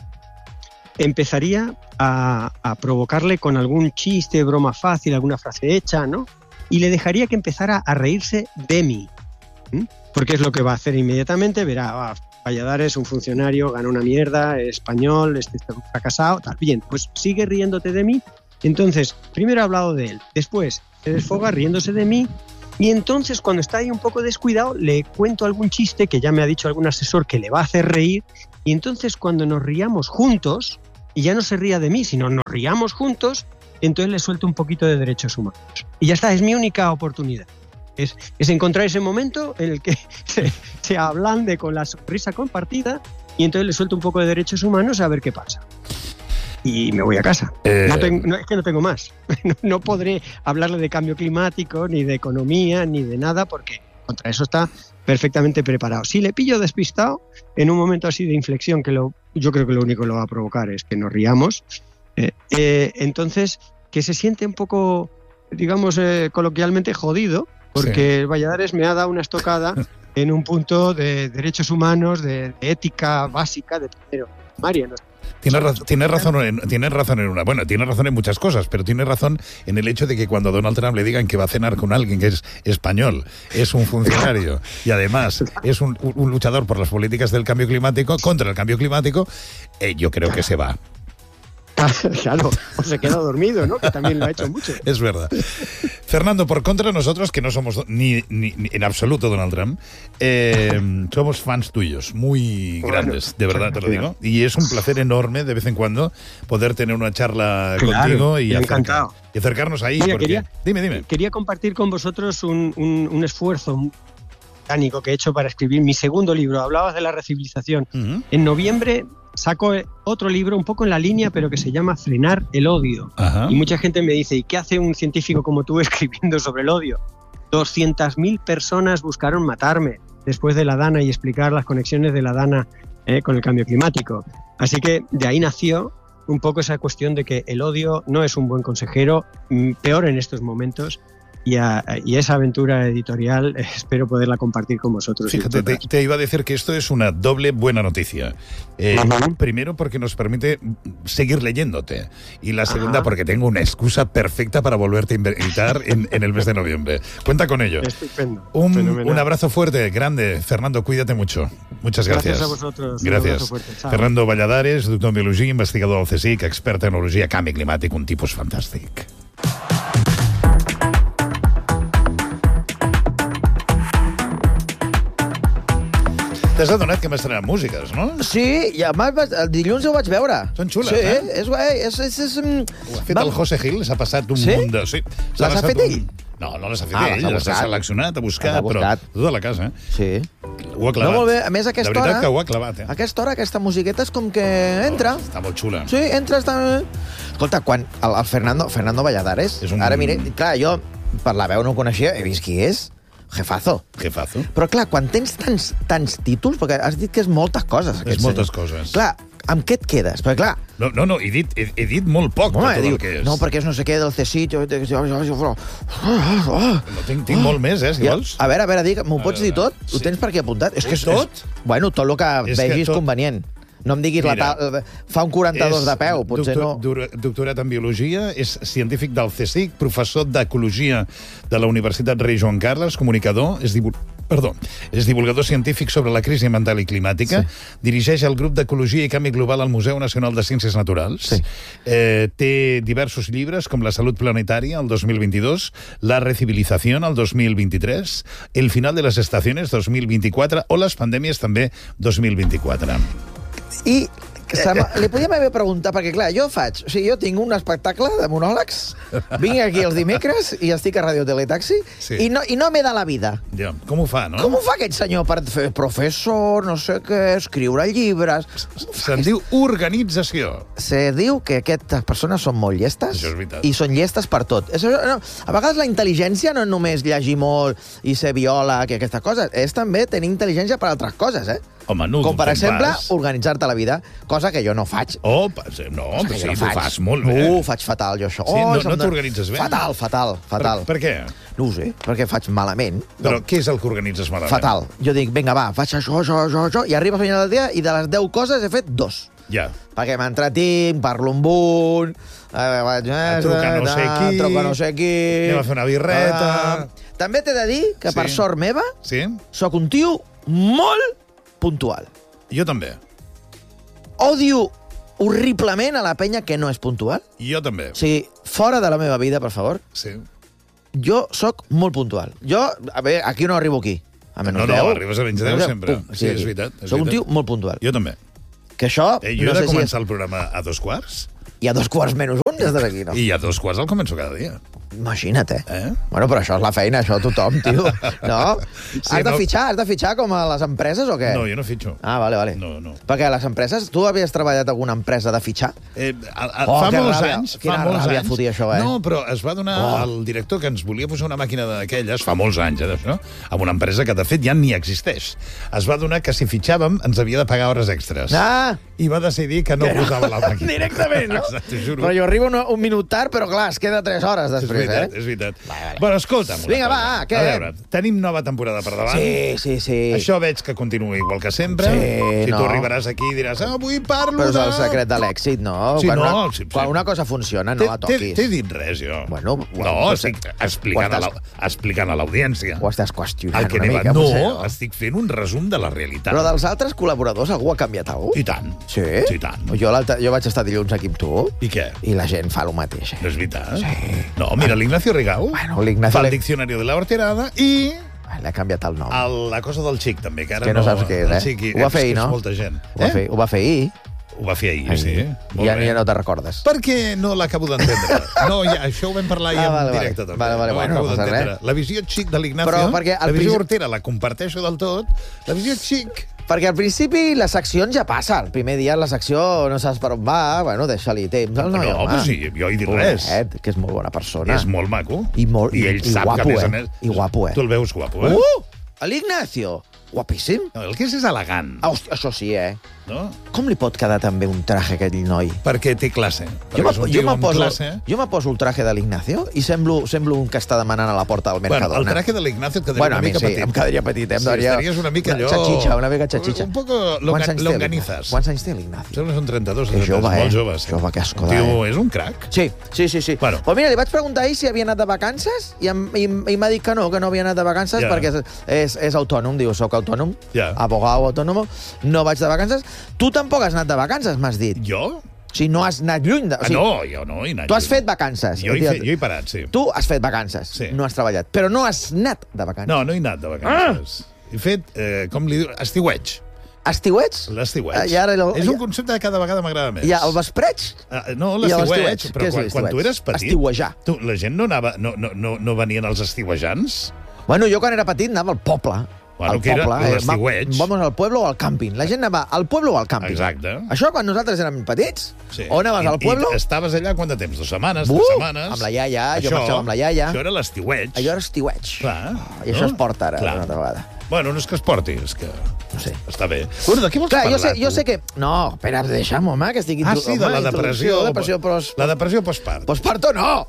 empezaría a, a provocarle con algún chiste, broma fácil, alguna frase hecha, ¿no? Y le dejaría que empezara a reírse de mí. ¿Mm? Porque es lo que va a hacer inmediatamente, verá, ah, Valladares, un funcionario, gana una mierda, es español, este está fracasado, tal. Bien, pues sigue riéndote de mí. Entonces, primero he hablado de él, después se desfoga riéndose de mí, y entonces cuando está ahí un poco descuidado le cuento algún chiste que ya me ha dicho algún asesor que le va a hacer reír, y entonces cuando nos riamos juntos, y ya no se ría de mí, sino nos riamos juntos, entonces le suelto un poquito de derechos humanos. Y ya está, es mi única oportunidad. Es, es encontrar ese momento en el que se, se ablande con la sonrisa compartida, y entonces le suelto un poco de derechos humanos a ver qué pasa. Y me voy a casa. Eh... No tengo, no, es que no tengo más. No, no podré hablarle de cambio climático, ni de economía, ni de nada, porque contra eso está perfectamente preparado. Si le pillo despistado, en un momento así de inflexión, que lo, yo creo que lo único que lo va a provocar es que nos riamos, eh, eh, entonces que se siente un poco, digamos, eh, coloquialmente jodido, porque sí. Valladares me ha dado una estocada en un punto de derechos humanos, de, de ética básica, de primero primaria, ¿no? Tienes, ra tienes, razón en, tienes razón en una... Bueno, tienes razón en muchas cosas, pero tienes razón en el hecho de que cuando a Donald Trump le digan que va a cenar con alguien que es español, es un funcionario y además es un, un luchador por las políticas del cambio climático, contra el cambio climático, eh, yo creo que se va. Claro, o se queda dormido, ¿no? Que también lo ha hecho mucho. Es verdad. Fernando, por contra nosotros, que no somos ni, ni, ni en absoluto Donald Trump, eh, somos fans tuyos, muy bueno, grandes, de verdad te lo digo. Y es un placer enorme de vez en cuando poder tener una charla claro, contigo y, acerca, y acercarnos ahí. Mira, porque... quería, dime, dime. Quería compartir con vosotros un, un, un esfuerzo mecánico que he hecho para escribir mi segundo libro. Hablabas de la recivilización. Uh-huh. En noviembre saco otro libro un poco en la línea, pero que se llama Frenar el odio. Ajá. Y mucha gente me dice, ¿y qué hace un científico como tú escribiendo sobre el odio? doscientas mil personas buscaron matarme después de la Dana y explicar las conexiones de la Dana eh, con el cambio climático. Así que de ahí nació un poco esa cuestión de que el odio no es un buen consejero, peor en estos momentos. Y, a, y esa aventura editorial eh, espero poderla compartir con vosotros. Fíjate, te, te iba a decir que esto es una doble buena noticia. Eh, primero porque nos permite seguir leyéndote y la segunda Ajá. porque tengo una excusa perfecta para volverte a invitar en, en el mes de noviembre. Cuenta con ello. Estupendo. Un, un abrazo fuerte, grande. Fernando, cuídate mucho. Muchas gracias. Gracias a vosotros. Gracias. Fernando Valladares, doctor en biologia, investigador del C S I C, expert en enologia, canvi climàtic, un tipus fantàstic. T'has adonat que m'estrenaran músiques, no? Sí, i a més, el dilluns ho vaig veure. Són xules, sí, eh? És, és, és, és, ho ha fet Va... el José Gil, s'ha passat un sí? munt de... Sí? Les ha fet ell? Un... No, no les ha fet ah, ell, les ha seleccionat, ha buscat, però tota la casa, eh? Sí. Ho ha clavat. No, molt bé. A més, a aquesta hora... De veritat hora, que ho ha clavat, eh? A aquesta hora, aquesta musiqueta és com que entra. Oh, està molt xula. Sí, entra, està... Escolta, quan el, el Fernando, Fernando Valladares... Un... Ara, mire, clar, jo per la veu no ho coneixia, he vist qui és. Jefazo. Jefazo. Però, clar, quan tens tants, tants títols, perquè has dit que és moltes coses. És moltes senyor. coses. Clar, amb què et quedes? Perquè, clar... No, no, no he, dit, he, he dit molt poc Home, de tot diu, el que és. No, perquè és no sé què del C S I... No, tinc, tinc molt més, eh, si ja, vols. A veure, a veure, digue, m'ho pots dir tot? Sí. Ho tens per aquí apuntat? És que és, tot? És, bueno, tot el que és vegis que tot... convenient. No em diguis, Mira, la fa un quaranta-dos de peu, potser doctor, no... Doctorat en Biologia, és científic del C S I C, professor d'Ecologia de la Universitat Rei Joan Carles, comunicador, és, divul... Perdó, és divulgador científic sobre la crisi ambiental i climàtica, sí. Dirigeix el grup d'Ecologia i Canvi Global al Museu Nacional de Ciències Naturals, sí. eh, té diversos llibres com La Salut Planetària, el dos mil vint-i-dos, La Recivilización, el dos mil vint-i-tres, El Final de les Estaciones, dos mil vint-i-quatre, o Les Pandèmies, també, dos mil vint-i-quatre. I li podíem haver preguntat, perquè clar, jo faig, o sigui, jo tinc un espectacle de monòlegs, vinc aquí els dimecres i estic a Radio Teletaxi, sí. i no, i no m'he de la vida. Ja, com ho fa, no? Com ho fa aquest senyor per fer professor, no sé què, escriure llibres? Se'n diu organització. Se diu que aquestes persones són molt llestes. Això és veritat. I són llestes per tot. Això, no, a vegades la intel·ligència no és només llegir molt i ser biòleg i aquestes coses, és també tenir intel·ligència per altres coses, eh? Home, no, com per exemple, organitzar-te la vida, cosa que jo no faig. Oh, no, però sí, no tu fas molt bé. No, faig fatal, jo això. Sí, oh, no no t'organitzes bé? Fatal, fatal, fatal. Per, per què? No ho sé, perquè faig malament. Però no. Què és el que organitzes malament? Fatal. Jo dic, vinga, va, faig això, això, això, això, i arriba a final del dia i de les deu coses he fet dos. Ja. Perquè m'entretinc, parlo amb un... Eh, vaig, eh, truca no sé qui... Truca no sé qui... Anem a fer una birreta... Uh, també t'he de dir que, sí. per sort meva, sí? sóc un tio molt puntual. Jo també. Odio horriblement a la penya que no és puntual. Jo també. O sigui, fora de la meva vida, per favor, Sí. jo sóc molt puntual. Jo, a veure, aquí no arribo aquí. A menys No, no, deu, arribes a menys deu menys sempre. pum, Sí, és aquí. veritat, és Soc un veritat. tio molt puntual. Jo també. Que això, Eh, jo no he de sé si començar és... el programa a dos quarts I a dos quarts menys un ja estàs aquí, no? i a dos quarts el començo cada dia. Imagina't, eh? Eh? Bueno, però això és la feina, això tothom, tio. No? Sí, has de no. fitxar, has de fitxar com a les empreses o què? No, jo no fitxo. Ah, vale, vale. No, no. Perquè a les empreses... Tu havies treballat a alguna empresa de fitxar? Eh, a, a, Oh, fa que molts ràbia. anys... Quina fa molts ràbia anys, fotia això, eh? No, però es va donar Oh. al director que ens volia posar una màquina d'aquelles, fa molts anys, eh, d'això, amb una empresa que, de fet, ja ni existeix. Es va donar que si fitxàvem ens havia de pagar hores extres. Ah! I va decidir que no posava la màquina. Directament, no? Exacte, juro. Però jo arribo un, un minut tard, però clar, es queda tres hores És després, veritat, eh? és veritat. Vale, vale. Bueno, escolta'm una Vinga, cosa. va, què? A veure, tenim nova temporada per davant. Sí, sí, sí. Això veig que continua igual que sempre. Sí, si no. tu arribaràs aquí i diràs, ah, avui parlo Però és de... el secret de l'èxit, no? Sí, quan, no, una, sí, sí. quan una cosa funciona, no la T'he- toquis. T'he dit res, jo. Bueno, no, bueno, estic explicant, ho a la, estàs- explicant a l'audiència. Ho estàs qüestionant El que una anava... mica. No, potser, no? estic fent un resum de la realitat. Però dels altres col·laboradors algú ha canviat alguna cosa? I tant. Sí? Sí, i tant. Jo, l'altre- jo vaig estar dilluns aquí amb tu I què? i la gent fa el mateix. No Eh? és veritat? Sí. No, mira, l'Ignacio Rigau Bueno, l'Ignacio fa el le- diccionari de la horterada i L'ha canviat el nom. el, la cosa del xic, també, que ara que no saps què és, el eh? xic, Ho va fer és ahir, que és no? molta gent. Ho va, Eh? fer, ho va fer ahir. Ho va fer ahir, ahir. sí. Molt Ja, bé. ja no te'n recordes. Perquè no l'acabo d'entendre. No, ja, això ho vam parlar ahir Ah, en vale, vale. directe, també. Vale, vale, no bueno, l'acabo no passa d'entendre. res. La visió xic de l'Ignacio, Però perquè la al visió principi- hortera la comparteixo del tot, la visió xic... Perquè al principi les seccions ja passa. El primer dia la secció no saps per on va, bueno, deixa-li temps al noi, no, home. però sí, jo he dit res. Pobret, que és molt bona persona. És molt maco. I molt- I ell i sap guapo, que, a més eh? a més... I guapo, eh? Tu el veus guapo, eh? Uh! L'Ignacio! Guapíssim. No, el que és és elegant, Ah, hòstia, això sí, eh? no? Com li pot quedar tan bé un traje a aquell noi? Perquè té classe. Jo Perquè és un me, tio jo, me amb poso, classe. jo me poso el traje de l'Ignacio i semblo, semblo un que està demanant a la porta del Bueno, Mercadona. el traje de l'Ignacio et quedaria Bueno, a una mi mica sí, petit. em quedaria petit, eh? Em Sí, daria... estaries una mica allò... Xatxitxa, una mica xatxitxa. Un poco Quants longa, anys té longanizas. l'Ignacio? Quants anys té l'Ignacio? Sembla que són trenta-dos, Que jove, molt eh? joves. Jove, que asco Un de, tio, és un crac. Sí, sí, sí. sí. Bueno. Pues mira, li vaig preguntar ahir si havia anat de vacances i, em, i, i m'ha dit que no, que no havia anat de vacances Ja. perquè és, és, és autònom, diu, soc autònom, Ja. abogado autònom, no vaig de vacances. Tu tampoc has anat de vacances, m'has dit. Jo? O sigui, no has anat lluny. De... O Ah, sigui, no, jo no he anat. tu has lluny. fet vacances. Jo he, fet, jo he parat, sí. Tu has fet vacances, Sí. no has treballat, però no has anat de vacances. No, no he anat de vacances. Ah! He fet, eh, com li diu, estiueig. Estiuets? L'estiueig. Ah, i ara el- És un ja- concepte que cada vegada m'agrada més. Hi ha el vespreig? Ah, no, I l'estiueig, l'estiueig. però Què és quan, quan tu l'estiueig? eres petit... Estiuejar. Tu, la gent no anava... No, no, no, no venien els estiuejants? Bueno, jo quan era petit anava al poble. Bueno, al que era poble. eh, l'estiueig. va- Vamos al pueblo o al càmping. La gent anava al pueblo o al càmping. Exacte. Això quan nosaltres érem petits? Sí. O anaves I, al pueblo? I estaves allà quant de temps? Dues setmanes, Uh, tres setmanes? amb la iaia, jo Això- marxava amb la iaia. Això era l'estiueig. Allò era estiueig. Clar. I això es porta ara, Clar. una altra vegada. Bueno, no és que es porti, és que... No sé. Està bé. Bueno, de què vols Clar, parlar, jo sé, jo tu? sé que... No, espera, deixa'm, home, que estic... Ah, intro- sí, de home, la depressió. introducció, depressió post... La depressió postpart. Postparto, no!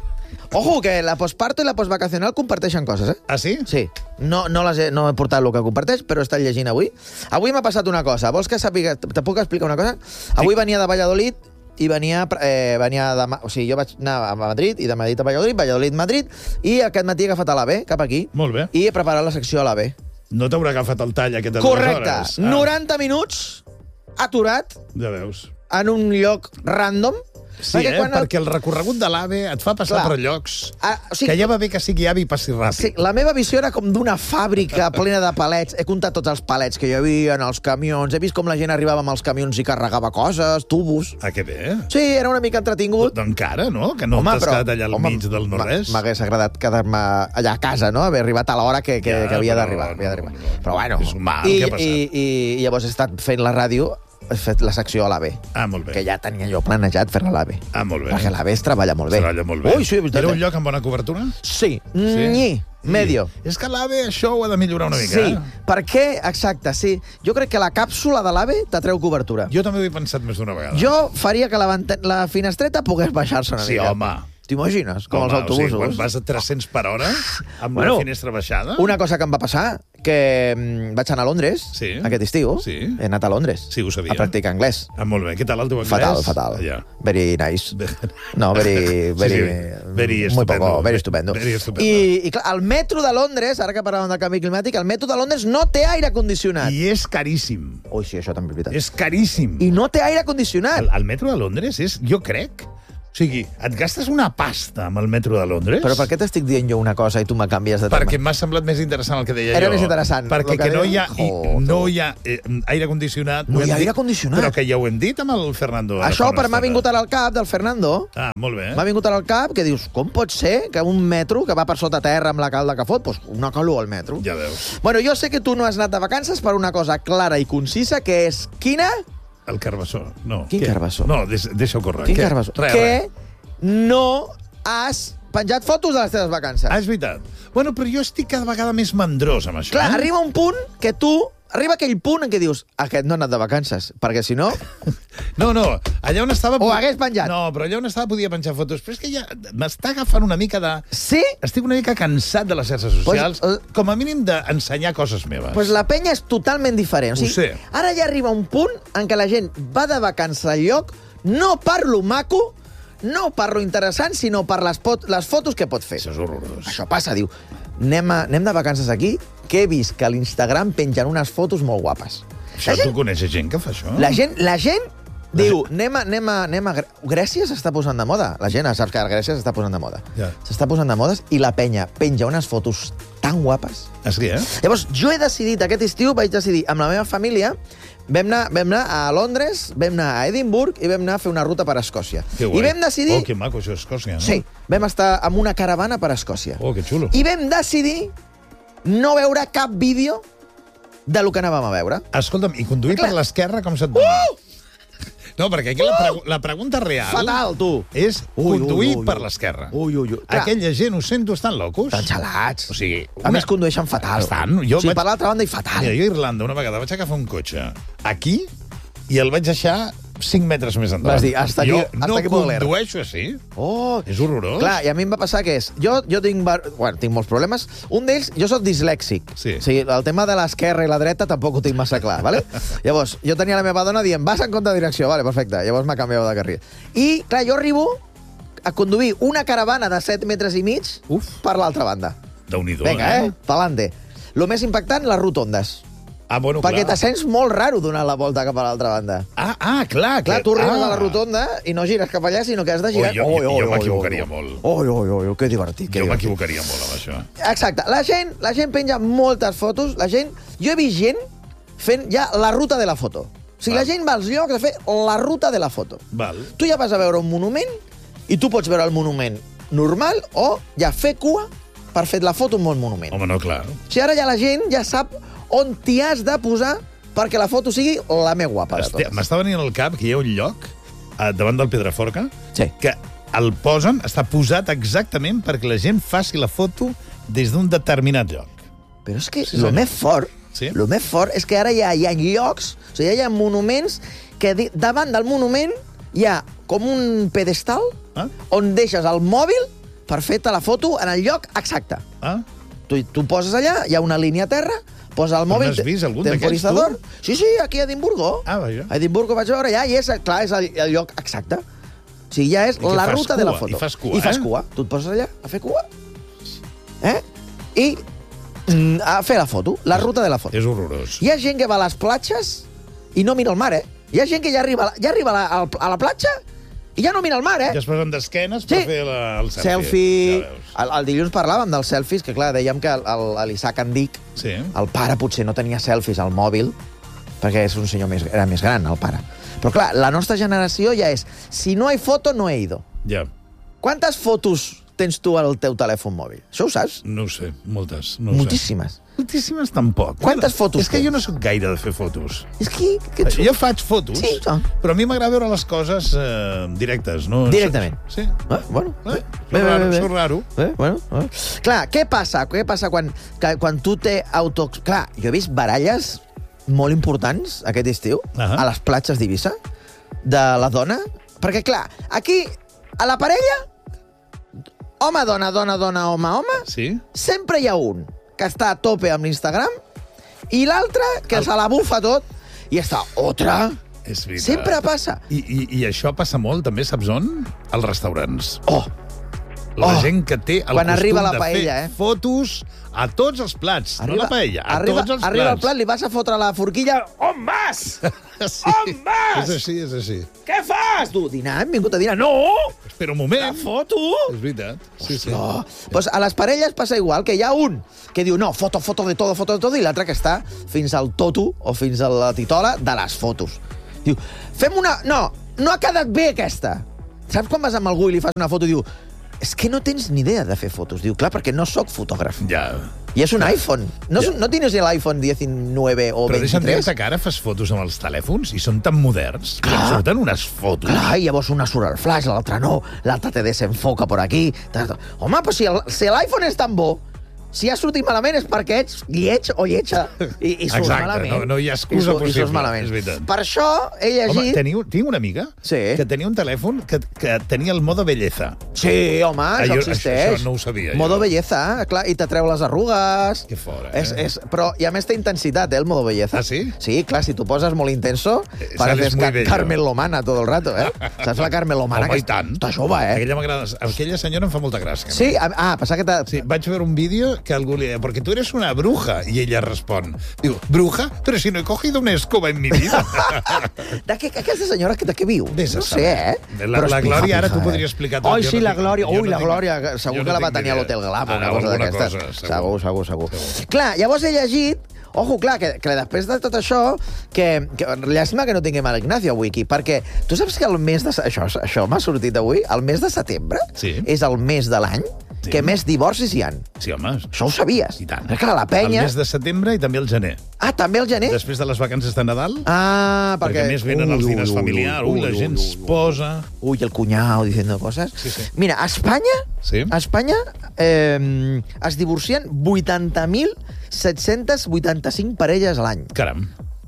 Ojo, que la postparto i la postvacacional comparteixen coses, eh? Ah, sí? Sí, no, no, les he, no he portat el que comparteix, però he estat llegint avui. Avui m'ha passat una cosa. Vols que sàpiga... Te puc explicar una cosa? Avui venia de Valladolid i venia, eh, venia de... Ma- O sigui, jo vaig anar a Madrid i de Madrid a Valladolid, Valladolid-Madrid, i aquest matí he agafat a l'AVE, cap aquí, Molt bé. i he preparat la secció a l'AVE. No t'haurà agafat el tall aquest de dues Correcte. hores? noranta minuts aturat Ja veus. en un lloc random. Sí, eh? quan el- Perquè el recorregut de l'AVE et fa passar Clar. per llocs Ah, o sigui, que ja va bé que sigui avi i passi ràpid. Sí, la meva visió era com d'una fàbrica plena de palets. He comptat tots els palets que hi havia en els camions. He vist com la gent arribava amb els camions i carregava coses, tubos. Ah, que bé. Sí, era una mica entretingut. Encara, no? Que no t'has quedat allà al home, mig del m'a- no-res. M'hagués agradat quedar-me allà a casa, no? Haver arribat a l'hora que, que, Ja, que havia però d'arribar. no, havia d'arribar. no, no. Però bueno... És mal, I, què ha passat? I, i, I llavors he estat fent la ràdio, he fet la secció a l'AVE, Ah, molt bé. que ja tenia jo planejat fer-la a l'AVE. Ah, molt bé. Perquè l'AVE es treballa molt bé. Treballa molt bé. Ui, sí, és veritat. Era un eh? lloc amb bona cobertura? Sí, ni, medio. És que l'AVE això ho ha de millorar una mica. Sí, eh? perquè, exacte, sí. Jo crec que la càpsula de l'AVE t'atreu cobertura. Jo també ho he pensat més d'una vegada. Jo faria que la, vente- la finestreta pogués baixar-se una Sí, mica. home. T'imagines? Com Home, els autobusos. O sigui, quan vas a tres-cents per hora, amb Bueno, la finestra baixada... Una cosa que em va passar, que mm, vaig anar a Londres Sí. aquest estiu. Sí. He anat a Londres. Sí, ho sabia. A practicar anglès. Ah, molt bé. Què tal el teu anglès? Fatal, fatal. Ja. Very nice. No, very... very, Sí, sí. Very muy estupendo. poco, very estupendo. Very estupendo. I, I clar, el metro de Londres, ara que parlàvem del canvi climàtic, el metro de Londres no té aire condicionat. I és caríssim. Ui, sí, això també és veritat. És caríssim. I no té aire condicionat. El, el metro de Londres és, jo crec... O sigui, et gastes una pasta amb el metro de Londres? Però per què t'estic dient jo una cosa i tu me canvies de tema? Perquè m'ha semblat més interessant el que deia Era jo. més interessant. Perquè El que que no deia- hi ha, i, Joder. no hi ha eh, aire condicionat. No ho hem hi ha dit, aire condicionat. Però que ja ho hem dit amb el Fernando. ara Això fa una per m'ha estona. vingut ara al cap del Fernando. Ah, molt bé. M'ha vingut ara al cap que dius, com pot ser que un metro que va per sota terra amb la calda que fot, doncs una calor al metro. Ja veus. Bueno, jo sé que tu no has anat de vacances per una cosa clara i concisa, que és quina? El carbassó. No. Quin Què? carbassó? No, deix- deixa-ho córrer. Quin Què? carbassó? Res, que res. no has penjat fotos de les teves vacances. Ah, és veritat. Bueno, però jo estic cada vegada més mandrós amb això. Clar, eh? arriba un punt que tu... Arriba aquell punt en què dius, aquest no ha anat de vacances, perquè si no... No, no, allà on estava... O hagués penjat. No, però allà on estava podia penjar fotos. Però és que ja m'està agafant una mica de... Sí? Estic una mica cansat de les xarxes socials, Pues, com a mínim d'ensenyar coses meves. Doncs pues la penya és totalment diferent. O sigui, Ho sé. Ara ja arriba un punt en què la gent va de vacances al lloc, no per lo maco, no per lo interessant, sinó per les, pot, les fotos que pot fer. Això és horrorós. Això passa, diu, anem, a, anem de vacances aquí, que he vist que a l'Instagram pengen unes fotos molt guapes. Això, La gent, tu coneixes gent que fa això? la gent, la gent diu, anem a, anem a, anem a... Gre- Grècia s'està posant de moda. La gent sap que a Grècia s'està posant de moda. Ja. S'està posant de modes i la penya penja unes fotos tan guapes. Ah, sí, eh? Llavors, jo he decidit, aquest estiu, vaig decidir, amb la meva família, vam anar, vam anar a Londres, vam anar a Edimburg i vam anar a fer una ruta per Escòcia. Que guai. I vam decidir... Oh, que maco, això és Escòcia, no? Sí, vam estar amb una caravana per Escòcia. Oh, que xulo. I vam decidir no veure cap vídeo de lo que anàvem a veure. Escolta'm, i conduir Clar. per l'esquerra com se't dona? Uh! No, perquè aquí la, pregu la pregunta real Fatal, tu. és Ui, conduir ui, ui, per ui. l'esquerra. Ui, ui, ui. Clar. Aquella gent, ho sento, estan locos. Estan gelats. O sigui, A més, condueixen fatal. Estan. Jo o sigui, vaig- per l'altra banda, i fatal. Mira, jo a Irlanda una vegada vaig agafar un cotxe aquí i el vaig deixar cinc metres més endavant. Vas dir, hasta aquí- jo hasta no aquí puedo leer. condueixo així. Oh, És horrorós. clar, i a mi em va passar que és... Jo, jo tinc, var- bueno, tinc molts problemes. Un d'ells, jo sóc dislèxic. Sí. O sigui, el tema de l'esquerra i la dreta tampoc ho tinc massa clar, ¿vale? Llavors, jo tenia la meva dona dient, vas en contra de direcció, vale, perfecte. Llavors m'ha canviat de carril. I, clar, jo arribo a conduir una caravana de set metres i mig Uf. per l'altra banda. Déu-n'hi-do, Vinga, eh? Pa'lante. Lo més impactant, les rotondes. Ah, bueno, Perquè clar. te sents molt raro donant la volta cap a l'altra banda. Ah, ah, clar. Clar, que... tu arribes ah. a la rotonda i no gires cap allà, sinó que has de girar... Ui, jo- jo- jo m'equivocaria molt. Oi, oi, oi, oi, que divertit. Que Jo divertit. m'equivocaria molt amb això. Exacte. La gent, la gent penja moltes fotos. La gent... Jo he vist gent fent ja la ruta de la foto. O sigui, Val. la gent va als llocs a fer la ruta de la foto. Val. Tu ja vas a veure un monument i tu pots veure el monument normal o ja fer cua per fer la foto un bon monument. Home, no, clar. O sigui, ara ja la gent ja sap on t'hi has de posar perquè la foto sigui la més guapa de Hòstia, totes. m'està venint al cap que hi ha un lloc eh, davant del Pedraforca Sí. que el posen, està posat exactament perquè la gent faci la foto des d'un determinat lloc. Però és que Sí, sí, el senyor. més fort, Sí? el més fort és que ara hi ha, hi ha llocs, o sigui, hi ha monuments que di- davant del monument hi ha com un pedestal Ah? on deixes el mòbil per fer-te la foto en el lloc exacte. Ah? Tu, tu poses allà, hi ha una línia a terra, posa el Però mòbil... n'has vist algun temporizador. d'aquests, Sí, sí, aquí a Edimburgo. Ah, vaja. A Edimburgo vaig veure allà i és, clar, és el, el lloc exacte. O sigui, ja és I que la fas ruta de la cua, foto. i fas cua, I fas eh? cua. Tu et poses allà a fer cua. Eh? I mm, a fer la foto, la ruta de la foto. És horrorós. Hi ha gent que va a les platges i no mira el mar, eh? Hi ha gent que ja arriba, ja arriba a, la, a la platja i ja no mira el mar, eh? Ja es posen d'esquenes per Sí. fer la, el selfie. Selfie... Ja veus. El, el dilluns parlàvem dels selfies, que clar, dèiem que el- el- l'Isaac Andic, Sí. el pare potser no tenia selfies al mòbil, perquè és un senyor més, era més gran, el pare. Però clar, la nostra generació ja és, si no hi foto, no he ido. Ja. Quantes fotos tens tu al teu telèfon mòbil? Això ho saps? No ho sé, moltes. No ho Moltíssimes. Sé. Moltíssimes tampoc. Quantes fotos És que tens? jo no sóc gaire de fer fotos. És que... que ets... Jo faig fotos, Sí, no. però a mi m'agrada veure les coses eh, directes. No? Directament. Sí. Eh, bueno, Eh? bé, Sóc bé, raro, bé, bé. sóc raro. Eh, bueno, eh. Clar, què passa? Què passa quan, que, quan tu té auto... Clar, jo he vist baralles molt importants aquest estiu, Ahà. a les platges d'Eivissa, de la dona, perquè, clar, aquí, a la parella, home, dona, dona, dona, home, home, Sí? sempre hi ha un que està a tope amb l'Instagram i l'altre que El- se la bufa tot i està, otra. És veritat. Sempre passa. I, i, I això passa molt, també, saps on? Als restaurants. Oh, La Oh, gent que té el quan costum arriba la de paella, fer eh? fotos a tots els plats. no la paella, a arriba, tots els arriba plats. el plat, li vas a fotre la forquilla. On vas? Sí, On vas? és així, és així. Què fas? Tu, dinar, hem vingut a dinar. No! Espera un moment. Foto! És veritat. Sí, sí. Oh, pues a les parelles passa igual, que hi ha un que diu, no, foto, foto de todo, foto de todo, i l'altre que està fins al toto o fins a la titola de les fotos. Diu, fem una... No, no ha quedat bé aquesta. Saps quan vas amb algú i li fas una foto i diu, és que no tens ni idea de fer fotos. Diu, clar, perquè no sóc fotògraf. Ja. I és un iPhone. No, Ja. no tienes el iPhone diecinueve o Però deixa'm veintitrés? dir-te que ara fas fotos amb els telèfons i són tan moderns que Clar. et surten unes fotos. Clar, i llavors una surt al flash, l'altra no, l'altra te desenfoca por aquí. Home, però si el- si l'iPhone és tan bo, si ha sortit malament és perquè ets lleig o lletja. I, i surt Exacte, malament. no- no hi ha excusa I surt- I possible, surts malament. és veritat. Per això he llegit... Home, teniu, tinc una amiga Sí. que tenia un telèfon que, que tenia el modo belleza. Sí, home, Ah, això jo- existeix. això no ho sabia, jo. Modo belleza, clar, i te treu les arrugues. Que fora, eh? És, és, però, i a més té intensitat, eh, el modo belleza. Ah, sí? Sí, clar, si tu poses molt intenso, Eh, pareces sales muy Ca bello. Carmen Lomana todo el rato, eh? Saps la Carmen Lomana? Home, que i tant. Està jove, eh? Aquella m'agrada. Aquella senyora em fa molta gràcia. Sí, ah, ah passa que... Sí, vaig veure un vídeo que algú li deia, porque tú eres una bruja, y ella respon, diu, bruja? Pero si no he cogido una escoba en mi vida. De què, aquesta senyora de què viu? Vés a No sé, saber. eh? La- Però és la pija, Glòria, ara pija, t'ho eh? podria explicar tot. Oi, Jo sí, no la tinc- Glòria. jo Ui, no la tinc- Glòria, jo segur no que la va tinc tenir a idea. l'Hotel Galap o Ah, una cosa alguna d'aquestes. cosa, segur. Segur, segur, segur. Clar, llavors he llegit, ojo, clar, que, que després de tot això, que, que llàstima que no tinguem a l'Ignacio avui aquí, perquè tu saps que el mes de... Això, això m'ha sortit avui. El mes de setembre Sí. és el mes de l'any Sí. que més divorcis hi han. Sí, home. Això ho sabies. I tant. Perquè clar, la penya... El mes de setembre i també el gener. Ah, també el gener? Després de les vacances de Nadal, Ah, perquè... perquè a més venen els Ui, diners ui, ui, familiars, ui, la ui, gent ui, es ui, ui. posa... Uy, el cuñado diciendo cosas. Sí, sí. Mira, a Espanya, Sí. a Espanya eh, es divorcien vuitanta mil set-cents vuitanta-cinc parelles a l'any. Caram.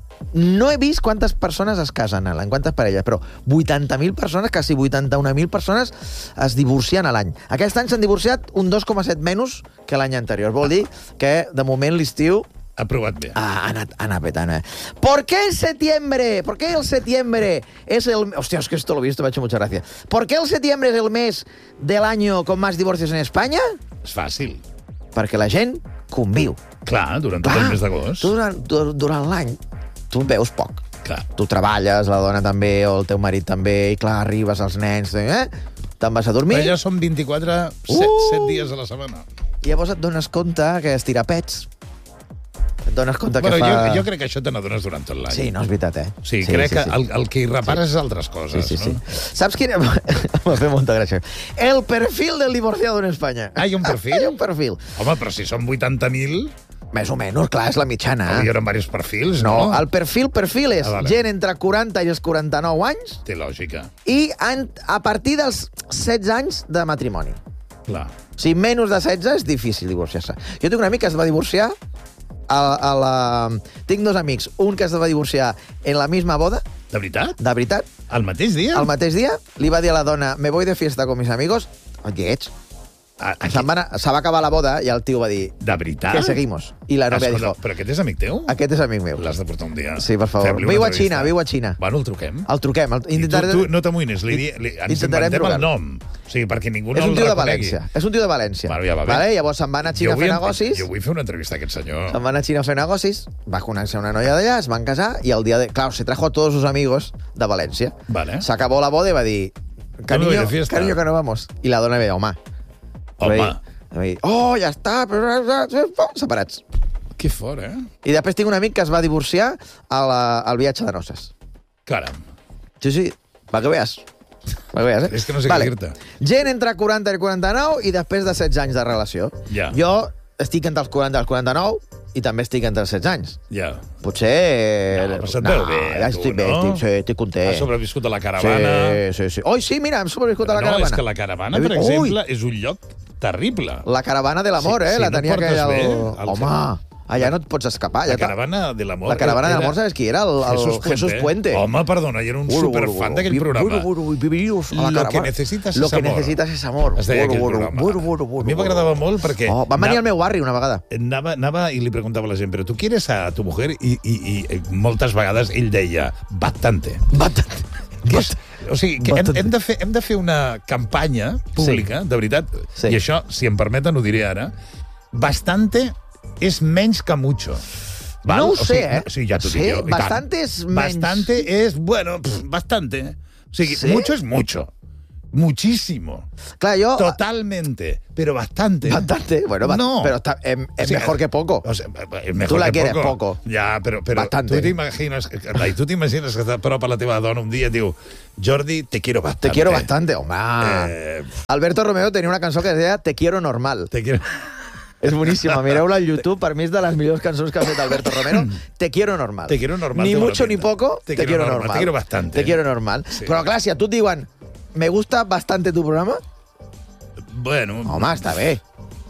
No he vist quantes persones es casen a l'any, quantes parelles, però vuitanta mil persones, quasi vuitanta-una mil persones es divorcien a l'any. Aquest any s'han divorciat un dos coma set menys que l'any anterior. Vol dir que, de moment, l'estiu Ha provat bé. Ah, ha anat, ha anat petant, eh? ¿Por qué en septiembre? ¿Por qué el septiembre es el... Hostia, es que esto lo he visto, me ha hecho mucha gracia. ¿Por qué el septiembre es el mes del año con más divorcios en España? És fàcil. Perquè la gent conviu. Clar, durant tot el mes d'agost. Tu durant, du- durant l'any tu veus poc. Clar. Tu treballes, la dona també, o el teu marit també, i clar, arribes als nens, eh? Te'n vas a dormir, Allà som vint-i-quatre, set, Uh! set dies a la setmana. i llavors et dones compte que es tira pets. Et dones compte Bueno, que fa... jo, jo crec que això te n'adones durant tot l'any. Sí, no, és veritat, eh? Sí, crec que el, el que hi repares és altres Sí, coses, sí, sí. no? Saps quin... M'ha fet molta gràcia. El perfil del divorciado en Espanya. Ah, hi ha un perfil? Hi ha un perfil. Home, però si són vuitanta mil, Més o menys, clar, és la mitjana. hi haurà diversos perfils, no? No, el perfil, perfil és Ah, vale. gent entre quaranta i els quaranta-nou anys Té lògica, i en, a partir dels setze anys de matrimoni. clar. Si menys de setze és difícil divorciar-se. Jo tinc un amic que es va divorciar a, a la... Tinc dos amics. Un que es va divorciar en la misma boda, De veritat? de veritat. El mateix dia? El mateix dia li va dir a la dona, me voy de fiesta con mis amigos. Lleig. A, aquí, Se'n va, anar- se va acabar la boda i el tio va dir, de veritat? que seguimos. I la novia Escolta, dijo, però aquest és amic teu? aquest és amic meu. L'has de portar un dia. Sí, per favor. Fem-li una Viu a entrevista. Xina, viu a Xina. Bueno, el truquem. El truquem. El, I tu, intentaré... tu no t'amoïnis, li, di- li, ens Intentarem inventem el trucar-lo. nom. O sigui, perquè ningú És no un el tio de reconegui. València. És un tio de València. Bueno, ja va bé. Vale? Llavors se'n va anar a Xina a Jo fer vull- negocis. Jo vull fer una entrevista a aquest senyor. Se'n va anar a Xina a fer negocis, va conèixer una noia d'allà, es van casar i el dia de... Claro, se trajo a todos sus amigos de València. Vale. Se acabó la boda i va dir, voy cariño, de fiesta. cariño, que no vamos. I la dona ve, home. Home, Va dir, oh, ja està, però... separats. que fort, eh? I després tinc un amic que es va divorciar a la, al viatge de noces. Caram. Sí, sí, va que veas. Va que veas, eh? És que no sé què dir-te. Gent entre quaranta i quaranta-nou i després de setze anys de relació. Ja. Jo estic entre els quaranta i els quaranta-nou i també estic entre els setze anys. Ja. Potser... No, però se't veu bé, ja tu, estic bé, no? estic, sí, estic content. Has sobreviscut a la caravana. Sí, sí, sí. Oi, sí, mira, hem sobreviscut a la no, caravana. és que la caravana, per Ui, exemple, és un lloc terrible. La caravana de l'amor, Sí, eh? sí, la no tenia portes aquella... bé El... el Home, Allà no et pots escapar. La Allà ta- caravana de l'amor... La caravana de era l'amor, sabes qui era? El, el Jesús Puente. Jesús Puente. Home, perdona, jo era un Bueno, superfan bueno, d'aquell bueno, programa. bueno, bueno, bienvenidos a la Lo que caravana. necesitas Lo es que amor. necesitas es amor. Es deia aquell bueno, programa. bueno, bueno, bueno, A mi m'agradava molt perquè... Oh, van venir na- al meu barri una vegada. Anava, anava i li preguntava a la gent, però tu quieres a tu mujer? I, i, i moltes vegades ell deia, bastante. Bastante. Que és, o sigui, que hem, Bastante. hem, de fer, hem de fer una campanya pública, sí. de veritat, Sí. i això, si em permeten, ho diré ara, bastante és menys que mucho. Val? No ho O sigui, sé, eh? no, sí, ja t'ho Sí, dic jo. i tant. bastante és menys. Bastante és, bueno, pff, bastante. O sigui, Sí? mucho és mucho. Muchísimo. Clar, jo... Totalmente. Pero bastante. Bastante, bueno, ba- No. pero está, em- es O sea, mejor que poco. O sea, es mejor Tú la que quieres poco. poco. Ja, però, però Bastante. tu t'imagines Lai, tu t'imagines que està prop a la teva dona un dia i et diu, Jordi, te quiero bastante. Te quiero bastante, home. Eh, Alberto Romeo tenía una cançó que es deia Te quiero normal. te quiero... És boníssima, mireu-la al YouTube, per mi és de les millors cançons que ha fet Alberto Romero. Te quiero normal. Te quiero normal, Ni té bona mucho ni pinta. poco, te, quiero normal. Te quiero bastante. Te quiero normal. Sí. Però clar, si a tu et diuen me gusta bastante tu programa, Bueno... home, està bé.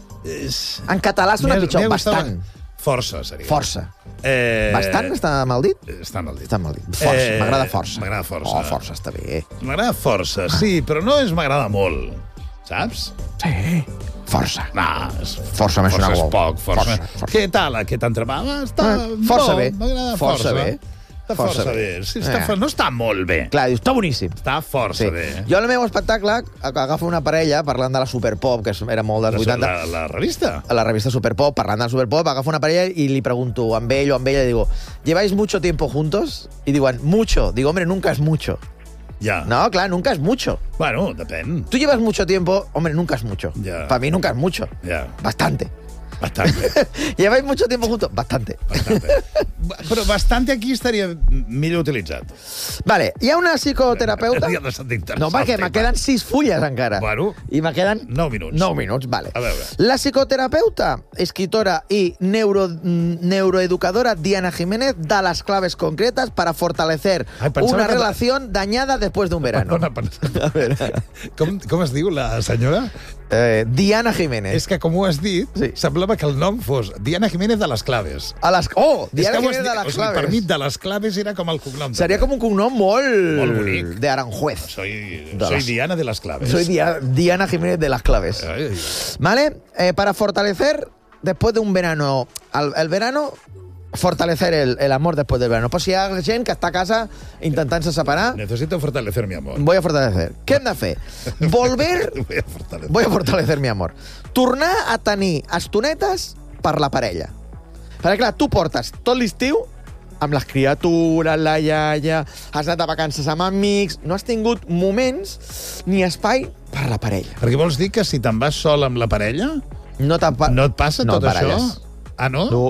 És... En català sona M'ha- pitjor, m'ha gustat- bastant. Força, seria. Força. Eh... Bastant està mal dit? Està mal dit. Està mal dit. Força, Eh, m'agrada força. m'agrada força. Oh, força, està bé. M'agrada força, sí, però no és m'agrada molt. Saps? Sí. Força. No, és... Força més força una és gol. poc. Força. Força, força. Què tal, aquest entrepà? Està Eh, força bo, bé. M'agrada Força força. bé. Està força, Força bé. bé. Sí, està Eh. for... No està molt bé. Clar, dius, està boníssim. Està força Sí. bé. Jo al meu espectacle agafa una parella parlant de la Superpop, que era molt dels La, vuitanta, la, la revista? a la revista Superpop, parlant de la Superpop, agafa una parella y le pregunto amb ell o amb ella, digo, ¿lleváis mucho tiempo juntos? Y diuen, mucho. Digo, hombre, nunca es mucho. Ja. No, claro, nunca es mucho. Bueno, depèn. Tú llevas mucho tiempo, hombre, nunca es mucho. Ya. Para mí nunca es mucho. Ja. Bastante. Bastante. ¿Lleváis mucho tiempo juntos? Bastante. Bastante. Però bastante aquí estaria millor utilitzat. Vale, hi ha una psicoterapeuta... Hauria de ser interessant, No, perquè me tema. queden sis fulles encara. Bueno. I me queden... Nou minuts. Nou minuts, vale. A veure. La psicoterapeuta, escritora y neuro, mm, neuroeducadora Diana Jiménez da las claves concretas para fortalecer Ai, pensava una que- relación dañada después de un verano. Perdona, perdona. Com, com es diu la senyora? Eh, Diana Jiménez. És que, com ho has dit, Sí. semblava que el nom fos Diana Jiménez de les Claves. A les... Oh, Diana És que ho has Jiménez de dit- las o sigui, claves. per mi, de les Claves era com el cognom. Seria com un cognom molt... Molt bonic. De Aranjuez. Soy, De soy les- Diana de las Claves. Soy Dia- Diana Jiménez de las claves. Ai, ai, ai. ¿Vale? Eh, para fortalecer después de un verano, al, el verano, fortalecer el, el amor después del verano. Pues si hi ha gent que està a casa intentant-se separar, Necesito fortalecer mi amor. voy a fortalecer. Què hem de fer? Volver... Voy a fortalecer. Voy a fortalecer mi amor. Tornar a tenir estonetes per la parella. Perquè, clar, tu portes tot l'estiu amb les criatures, la iaia, has anat a vacances amb amics, no has tingut moments ni espai per la parella. Perquè vols dir que si te'n vas sol amb la parella, No, no et passa no tot baralles. això? Ah, no? No.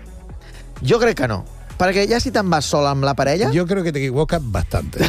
Jo crec que no. Perquè ja si te'n vas sol amb la parella, Yo creo que te equivocas bastante.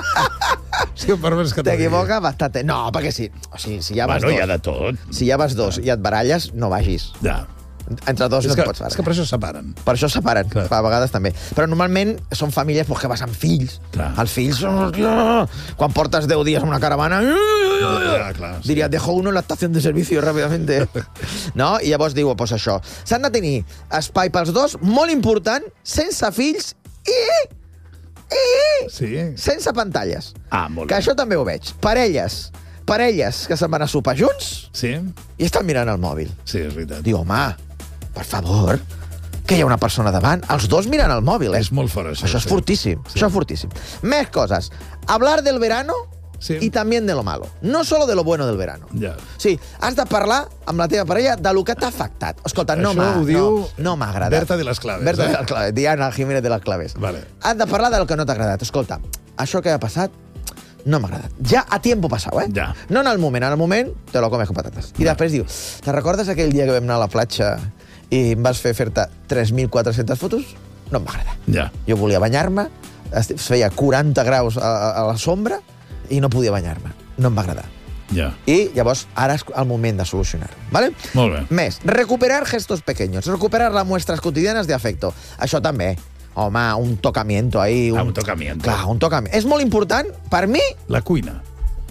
Sí, per més que t'ho digui. t'equivoques bastante. No, perquè sí. O sigui, si ja vas Bueno, hi ha dos, de tot. si ja vas dos i et baralles, no vagis. Ja. Entre dos És no que, et pots és que barallar. per això es separen. Per això es separen, Clar. a vegades també. Però normalment són famílies pues, que vas amb fills. Clar. Els fills, hòstia, quan portes deu dies en una caravana, Ja, clar, sí. diria, dejo uno en la estación de servicio rápidamente. No? I llavors diu, pues això, s'han de tenir espai pels dos, molt important, sense fills i, i Sí. sense pantalles. Ah, molt Que bé. això també ho veig. Parelles, parelles que se'n van a sopar junts Sí? i estan mirant el mòbil. Sí, és veritat. Diu, home, per favor, que hi ha una persona davant. Els dos mirant el mòbil, eh? És molt fort, això. Això és sí. fortíssim, això és fortíssim. Més coses. Hablar del verano Sí. y también de lo malo. No solo de lo bueno del verano. Ja. Sí, has de parlar amb la teva parella de lo que t'ha afectat. Escolta, no Això m'ha ho diu no, no m'ha agradat. Berta de les Claves, Berta eh? de les Claves, Diana Jiménez de les Claves. Vale. Has de parlar del que no t'ha agradat. Escolta, això que ha passat no m'ha agradat. Ja a tiempo passat, eh? Ja. No en el moment, en el moment te lo comes con patates. I després diu, te recordes aquell dia que vam anar a la platja i em vas fer fer-te tres mil quatre-centes fotos? No em va agradar. Ja. Jo volia banyar-me, es feia quaranta graus a, a la sombra i no podia banyar-me. No em va agradar. Ja. I llavors ara és el moment de solucionar-ho. ¿Vale? Molt bé. Més, recuperar gestos pequeños, recuperar las muestras cotidianas de afecto. Això també. Home, un tocamiento ahí. Ah, un tocamiento. Clar, un tocamiento. És molt important, per mi, La cuina.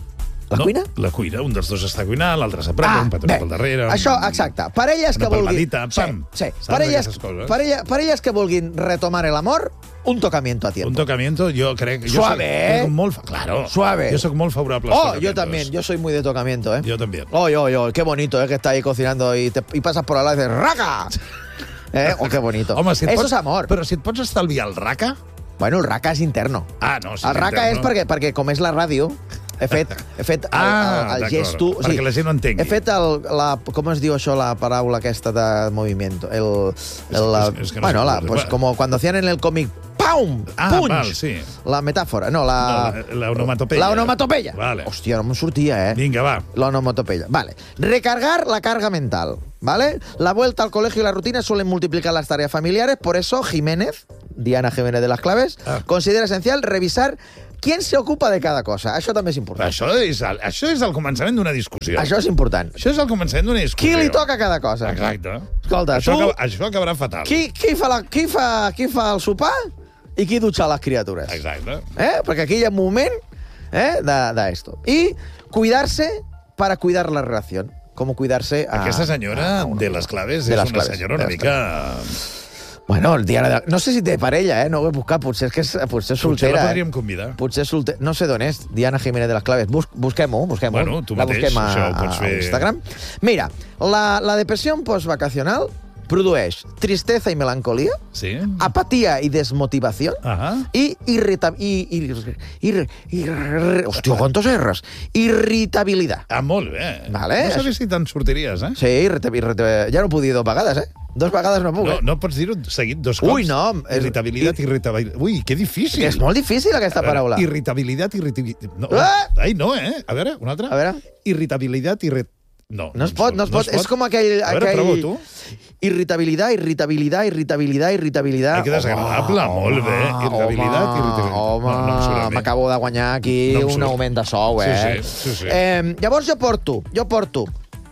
La no, cuina? La cuina. Un dels dos està cuinant, l'altre s'apreta, Ah, un petó bé, pel darrere. això, exacte. Parelles una que vulguin... palmadita, pam. Sí, sí. Saps Parelles, aquestes coses? parella, parelles que vulguin retomar el amor, un tocamiento a tiempo. Un tocamiento, jo crec... Jo Suave, soc, eh? soc molt, claro. Suave. Jo soc molt favorable als Oh, tocamientos. yo también. Yo soy muy de tocamiento, ¿eh? Yo también. Oh, yo, yo. Qué bonito, ¿eh? Que está ahí cocinando y, te, y pasas por al lado y dices ¡raca! ¿Eh? Oh, qué bonito. Home, si et Eso pots, es amor. Però si et pots estalviar el raca... Bueno, el raca és interno. Ah, no, sí, el raca interno. és perquè, perquè, com és la ràdio, he fet, he fet el, Ah, el, el d'acord, gesto... perquè la gent ho entengui. He fet el, la... Com es diu això, la paraula aquesta de movimiento? El, el, la, És que- és que no bueno, sé la, com- pues, como cuando hacían en el cómic ¡pum! Ah, ¡punch! val, sí. La metàfora, no, la... No, la- la onomatopeya. La onomatopeya. Vale. Hòstia, no me'n sortia, eh? Vinga, va. La onomatopeya. Vale. Recargar la carga mental. ¿Vale? La vuelta al colegio y la rutina suelen multiplicar las tareas familiares. Por eso, Jiménez, Diana Jiménez de las Claves, Ah. considera esencial revisar quién se ocupa de cada cosa. Això també és important. Això és el, això és el començament d'una discussió. Això és important. Això és el començament d'una discussió. Qui li toca cada cosa? Exacte. Escolta, això, tu- acaba, això acabarà fatal. Qui, qui, fa la, qui, fa, qui fa el sopar i qui dutxa les criatures? Exacte. ¿Eh? Porque aquí hay un moment ¿eh? de, de esto. Y cuidarse para cuidar la relación. Como cuidarse a... Aquesta senyora a uno. de les claves De és les una claves, senyora de una les mica... Bueno, el dia de... No sé si té parella, eh? No ho he buscat. Potser és que és, potser és Potser soltera. la podríem eh? convidar. Potser és soltera. No sé d'on és. Diana Jiménez de les Claves. Bus busquem-ho, busquem-ho. Bueno, tu la mateix, busquem a, això ho pots a fer. Instagram. Mira, la, la depressió postvacacional produeix tristesa i melancolia, Sí? apatía y desmotivación, Ahà. y irrita... Y, y, ir, ir, hòstia, quantos erres? Irritabilidad. Ah, molt bé. Vale. No sabia si te'n sortiries, eh? Sí, irrita, irrita, ja no puc dir dos vegades, eh? Dos vegades no puc, No, eh? no pots dir-ho seguit dos cops. Ui, no, és- Irritabilitat, irritabilitat... Ui, que difícil. Que és molt difícil, aquesta A veure, paraula. Irritabilitat, irritabilitat... No, Ah! ai, no, eh? A veure, una altra. A veure. Irritabilitat, irrit... No, No es pot, no es pot. És com aquell... A veure, aquell... prova tu. Irritabilitat, irritabilitat, irritabilitat, irritabilitat... Ai, que desagradable, molt bé. Irritabilitat, irritabilitat. Home, No, no em surt a mi. m'acabo de guanyar aquí No em un surt. augment de sou, eh? Sí, sí, sí, sí. Eh, llavors jo porto, jo porto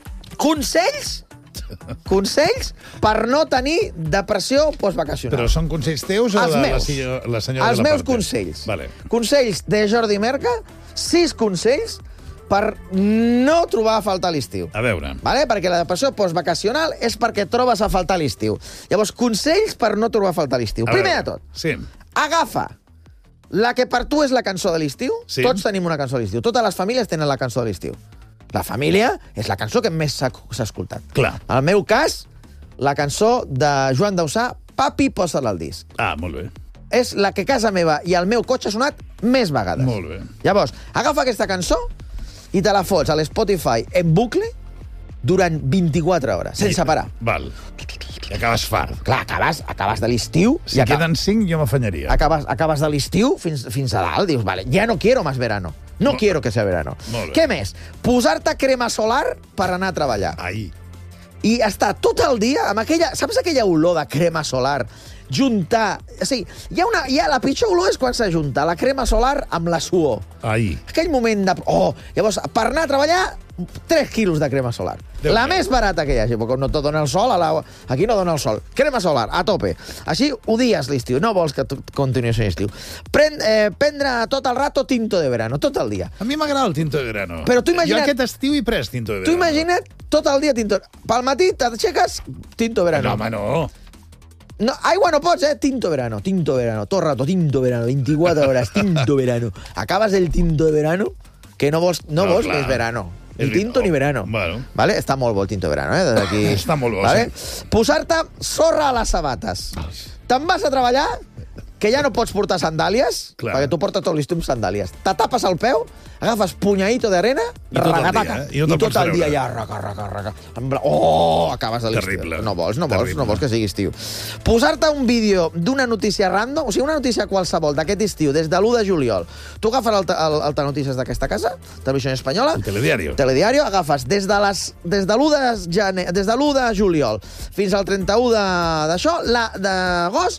consells, consells per no tenir depressió postvacacional. Però són consells teus o Els de la, meus. senyora- la senyora Els de la meus parte? consells. Vale. Consells de Jordi Merca, sis consells per no trobar a faltar l'estiu. A veure. Vale? Perquè la depressió postvacacional és perquè trobes a faltar l'estiu. Llavors, consells per no trobar a faltar l'estiu. A Primer veure. de tot, Sí. agafa la que per tu és la cançó de l'estiu. Sí. Tots tenim una cançó de l'estiu. Totes les famílies tenen la cançó de l'estiu. La família és la cançó que més s'ha s'ha escoltat. Clar. En el meu cas, la cançó de Joan Dausà, Papi, posa-la al disc. Ah, molt bé. És la que a casa meva i al meu cotxe ha sonat més vegades. Molt bé. Llavors, agafa aquesta cançó i te la fots a l'Spotify en bucle durant vint-i-quatre hores, sense parar. Val. I acabes fart. Clar, acabes, acabes de l'estiu Si i aca queden cinc, jo m'afanyaria. acabes, acabes de l'estiu fins, fins a dalt. Dius, vale, ja no quiero más verano. No Molt- quiero que sea verano. Molt bé. Què més? Posar-te crema solar per anar a treballar. Ai. I estar tot el dia amb aquella... Saps aquella olor de crema solar? Juntar... O sigui, hi ha una, hi ha, la pitjor olor és quan s'ajunta la crema solar amb la suor. Ai. Aquell moment de... Oh, llavors, per anar a treballar, tres quilos de crema solar. Déu la meu. més barata que hi hagi, perquè no te dona el sol, a la... aquí no dona el sol. Crema solar, a tope. Així odies l'estiu, no vols que tu continuï sent estiu. Pren, eh, prendre tot el rato tinto de verano, tot el dia. A mi m'agrada el tinto de verano. Però tu imagina't- Jo aquest estiu he pres tinto de verano. Tu imagina't tot el dia tinto... Pel matí t'aixeques, tinto No, verano. home, no. No, aigua no pots, eh? Tinto verano, tinto verano, todo el rato, tinto verano, veinticuatro horas, tinto verano. Acabas el tinto de verano que no vols, no No, vols clar. més verano. Ni És tinto veritat. ni verano. Bueno. Vale? Està molt bo el tinto de verano, eh? Des d'aquí. Està molt bo, vale? Posar-te sorra a les sabates. Te'n vas a treballar, que ja no pots portar sandàlies, Clar. perquè tu portes tot l'estiu amb sandàlies. Te tapes el peu, agafes punyadito d'arena, I tot el ragataca, dia, eh? I i no te'l tot pots el dia treure. ja, raca, raca, raca. En bla- Oh, acabes de l'estiu. Terrible. No vols, no vols, Terrible. no vols que sigui estiu. Posar-te un vídeo d'una notícia random, o sigui, una notícia qualsevol d'aquest estiu, des de l'u de juliol. Tu agafes el, el, el Telenotícies d'aquesta casa, Televisió Espanyola, El telediario. Telediario, agafes des de les des de l'u de gener, des de l'u de juliol fins al trenta-u de- d'això, la d'agost,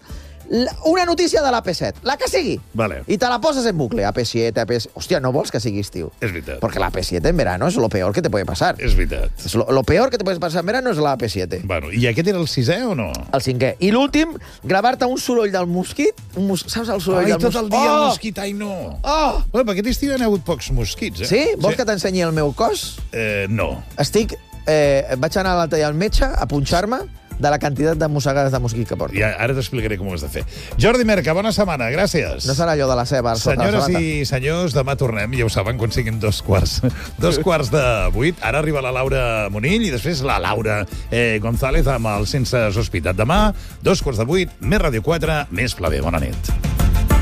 La, una notícia de l'A P set, la que sigui. Vale. I te la poses en bucle. A P siete, A P siete... Hòstia, no vols que sigui estiu. És veritat. Porque la A P siete en verano es lo peor que te puede pasar. És veritat. Es lo, lo peor que te puede pasar en verano es la A P siete. Bueno, i aquest era el sisè o no? El cinquè. I l'últim, gravar-te un soroll del mosquit. Un mos... Saps el soroll Ai, del tot mosquit? el dia Oh! el mosquit, ai no. Oh! Bueno, però aquest estiu hi ha hagut pocs mosquits, eh? Sí? Vols que t'ensenyi el meu cos? Eh, no. Estic... Eh, vaig anar l'altre dia al metge a punxar-me de la quantitat de mossegades de mosquit que porto. Ja, ara t'explicaré com ho has de fer. Jordi Merca, bona setmana, gràcies. No serà allò de la ceba sota la Senyores sabata? i senyors, demà tornem, ja ho saben, quan siguin dos quarts. Dos quarts de vuit. Ara arriba la Laura Monill i després la Laura eh, González amb el Sense Sospitat. Demà, dos quarts de vuit, més Ràdio quatre, més Flavé. Bona nit.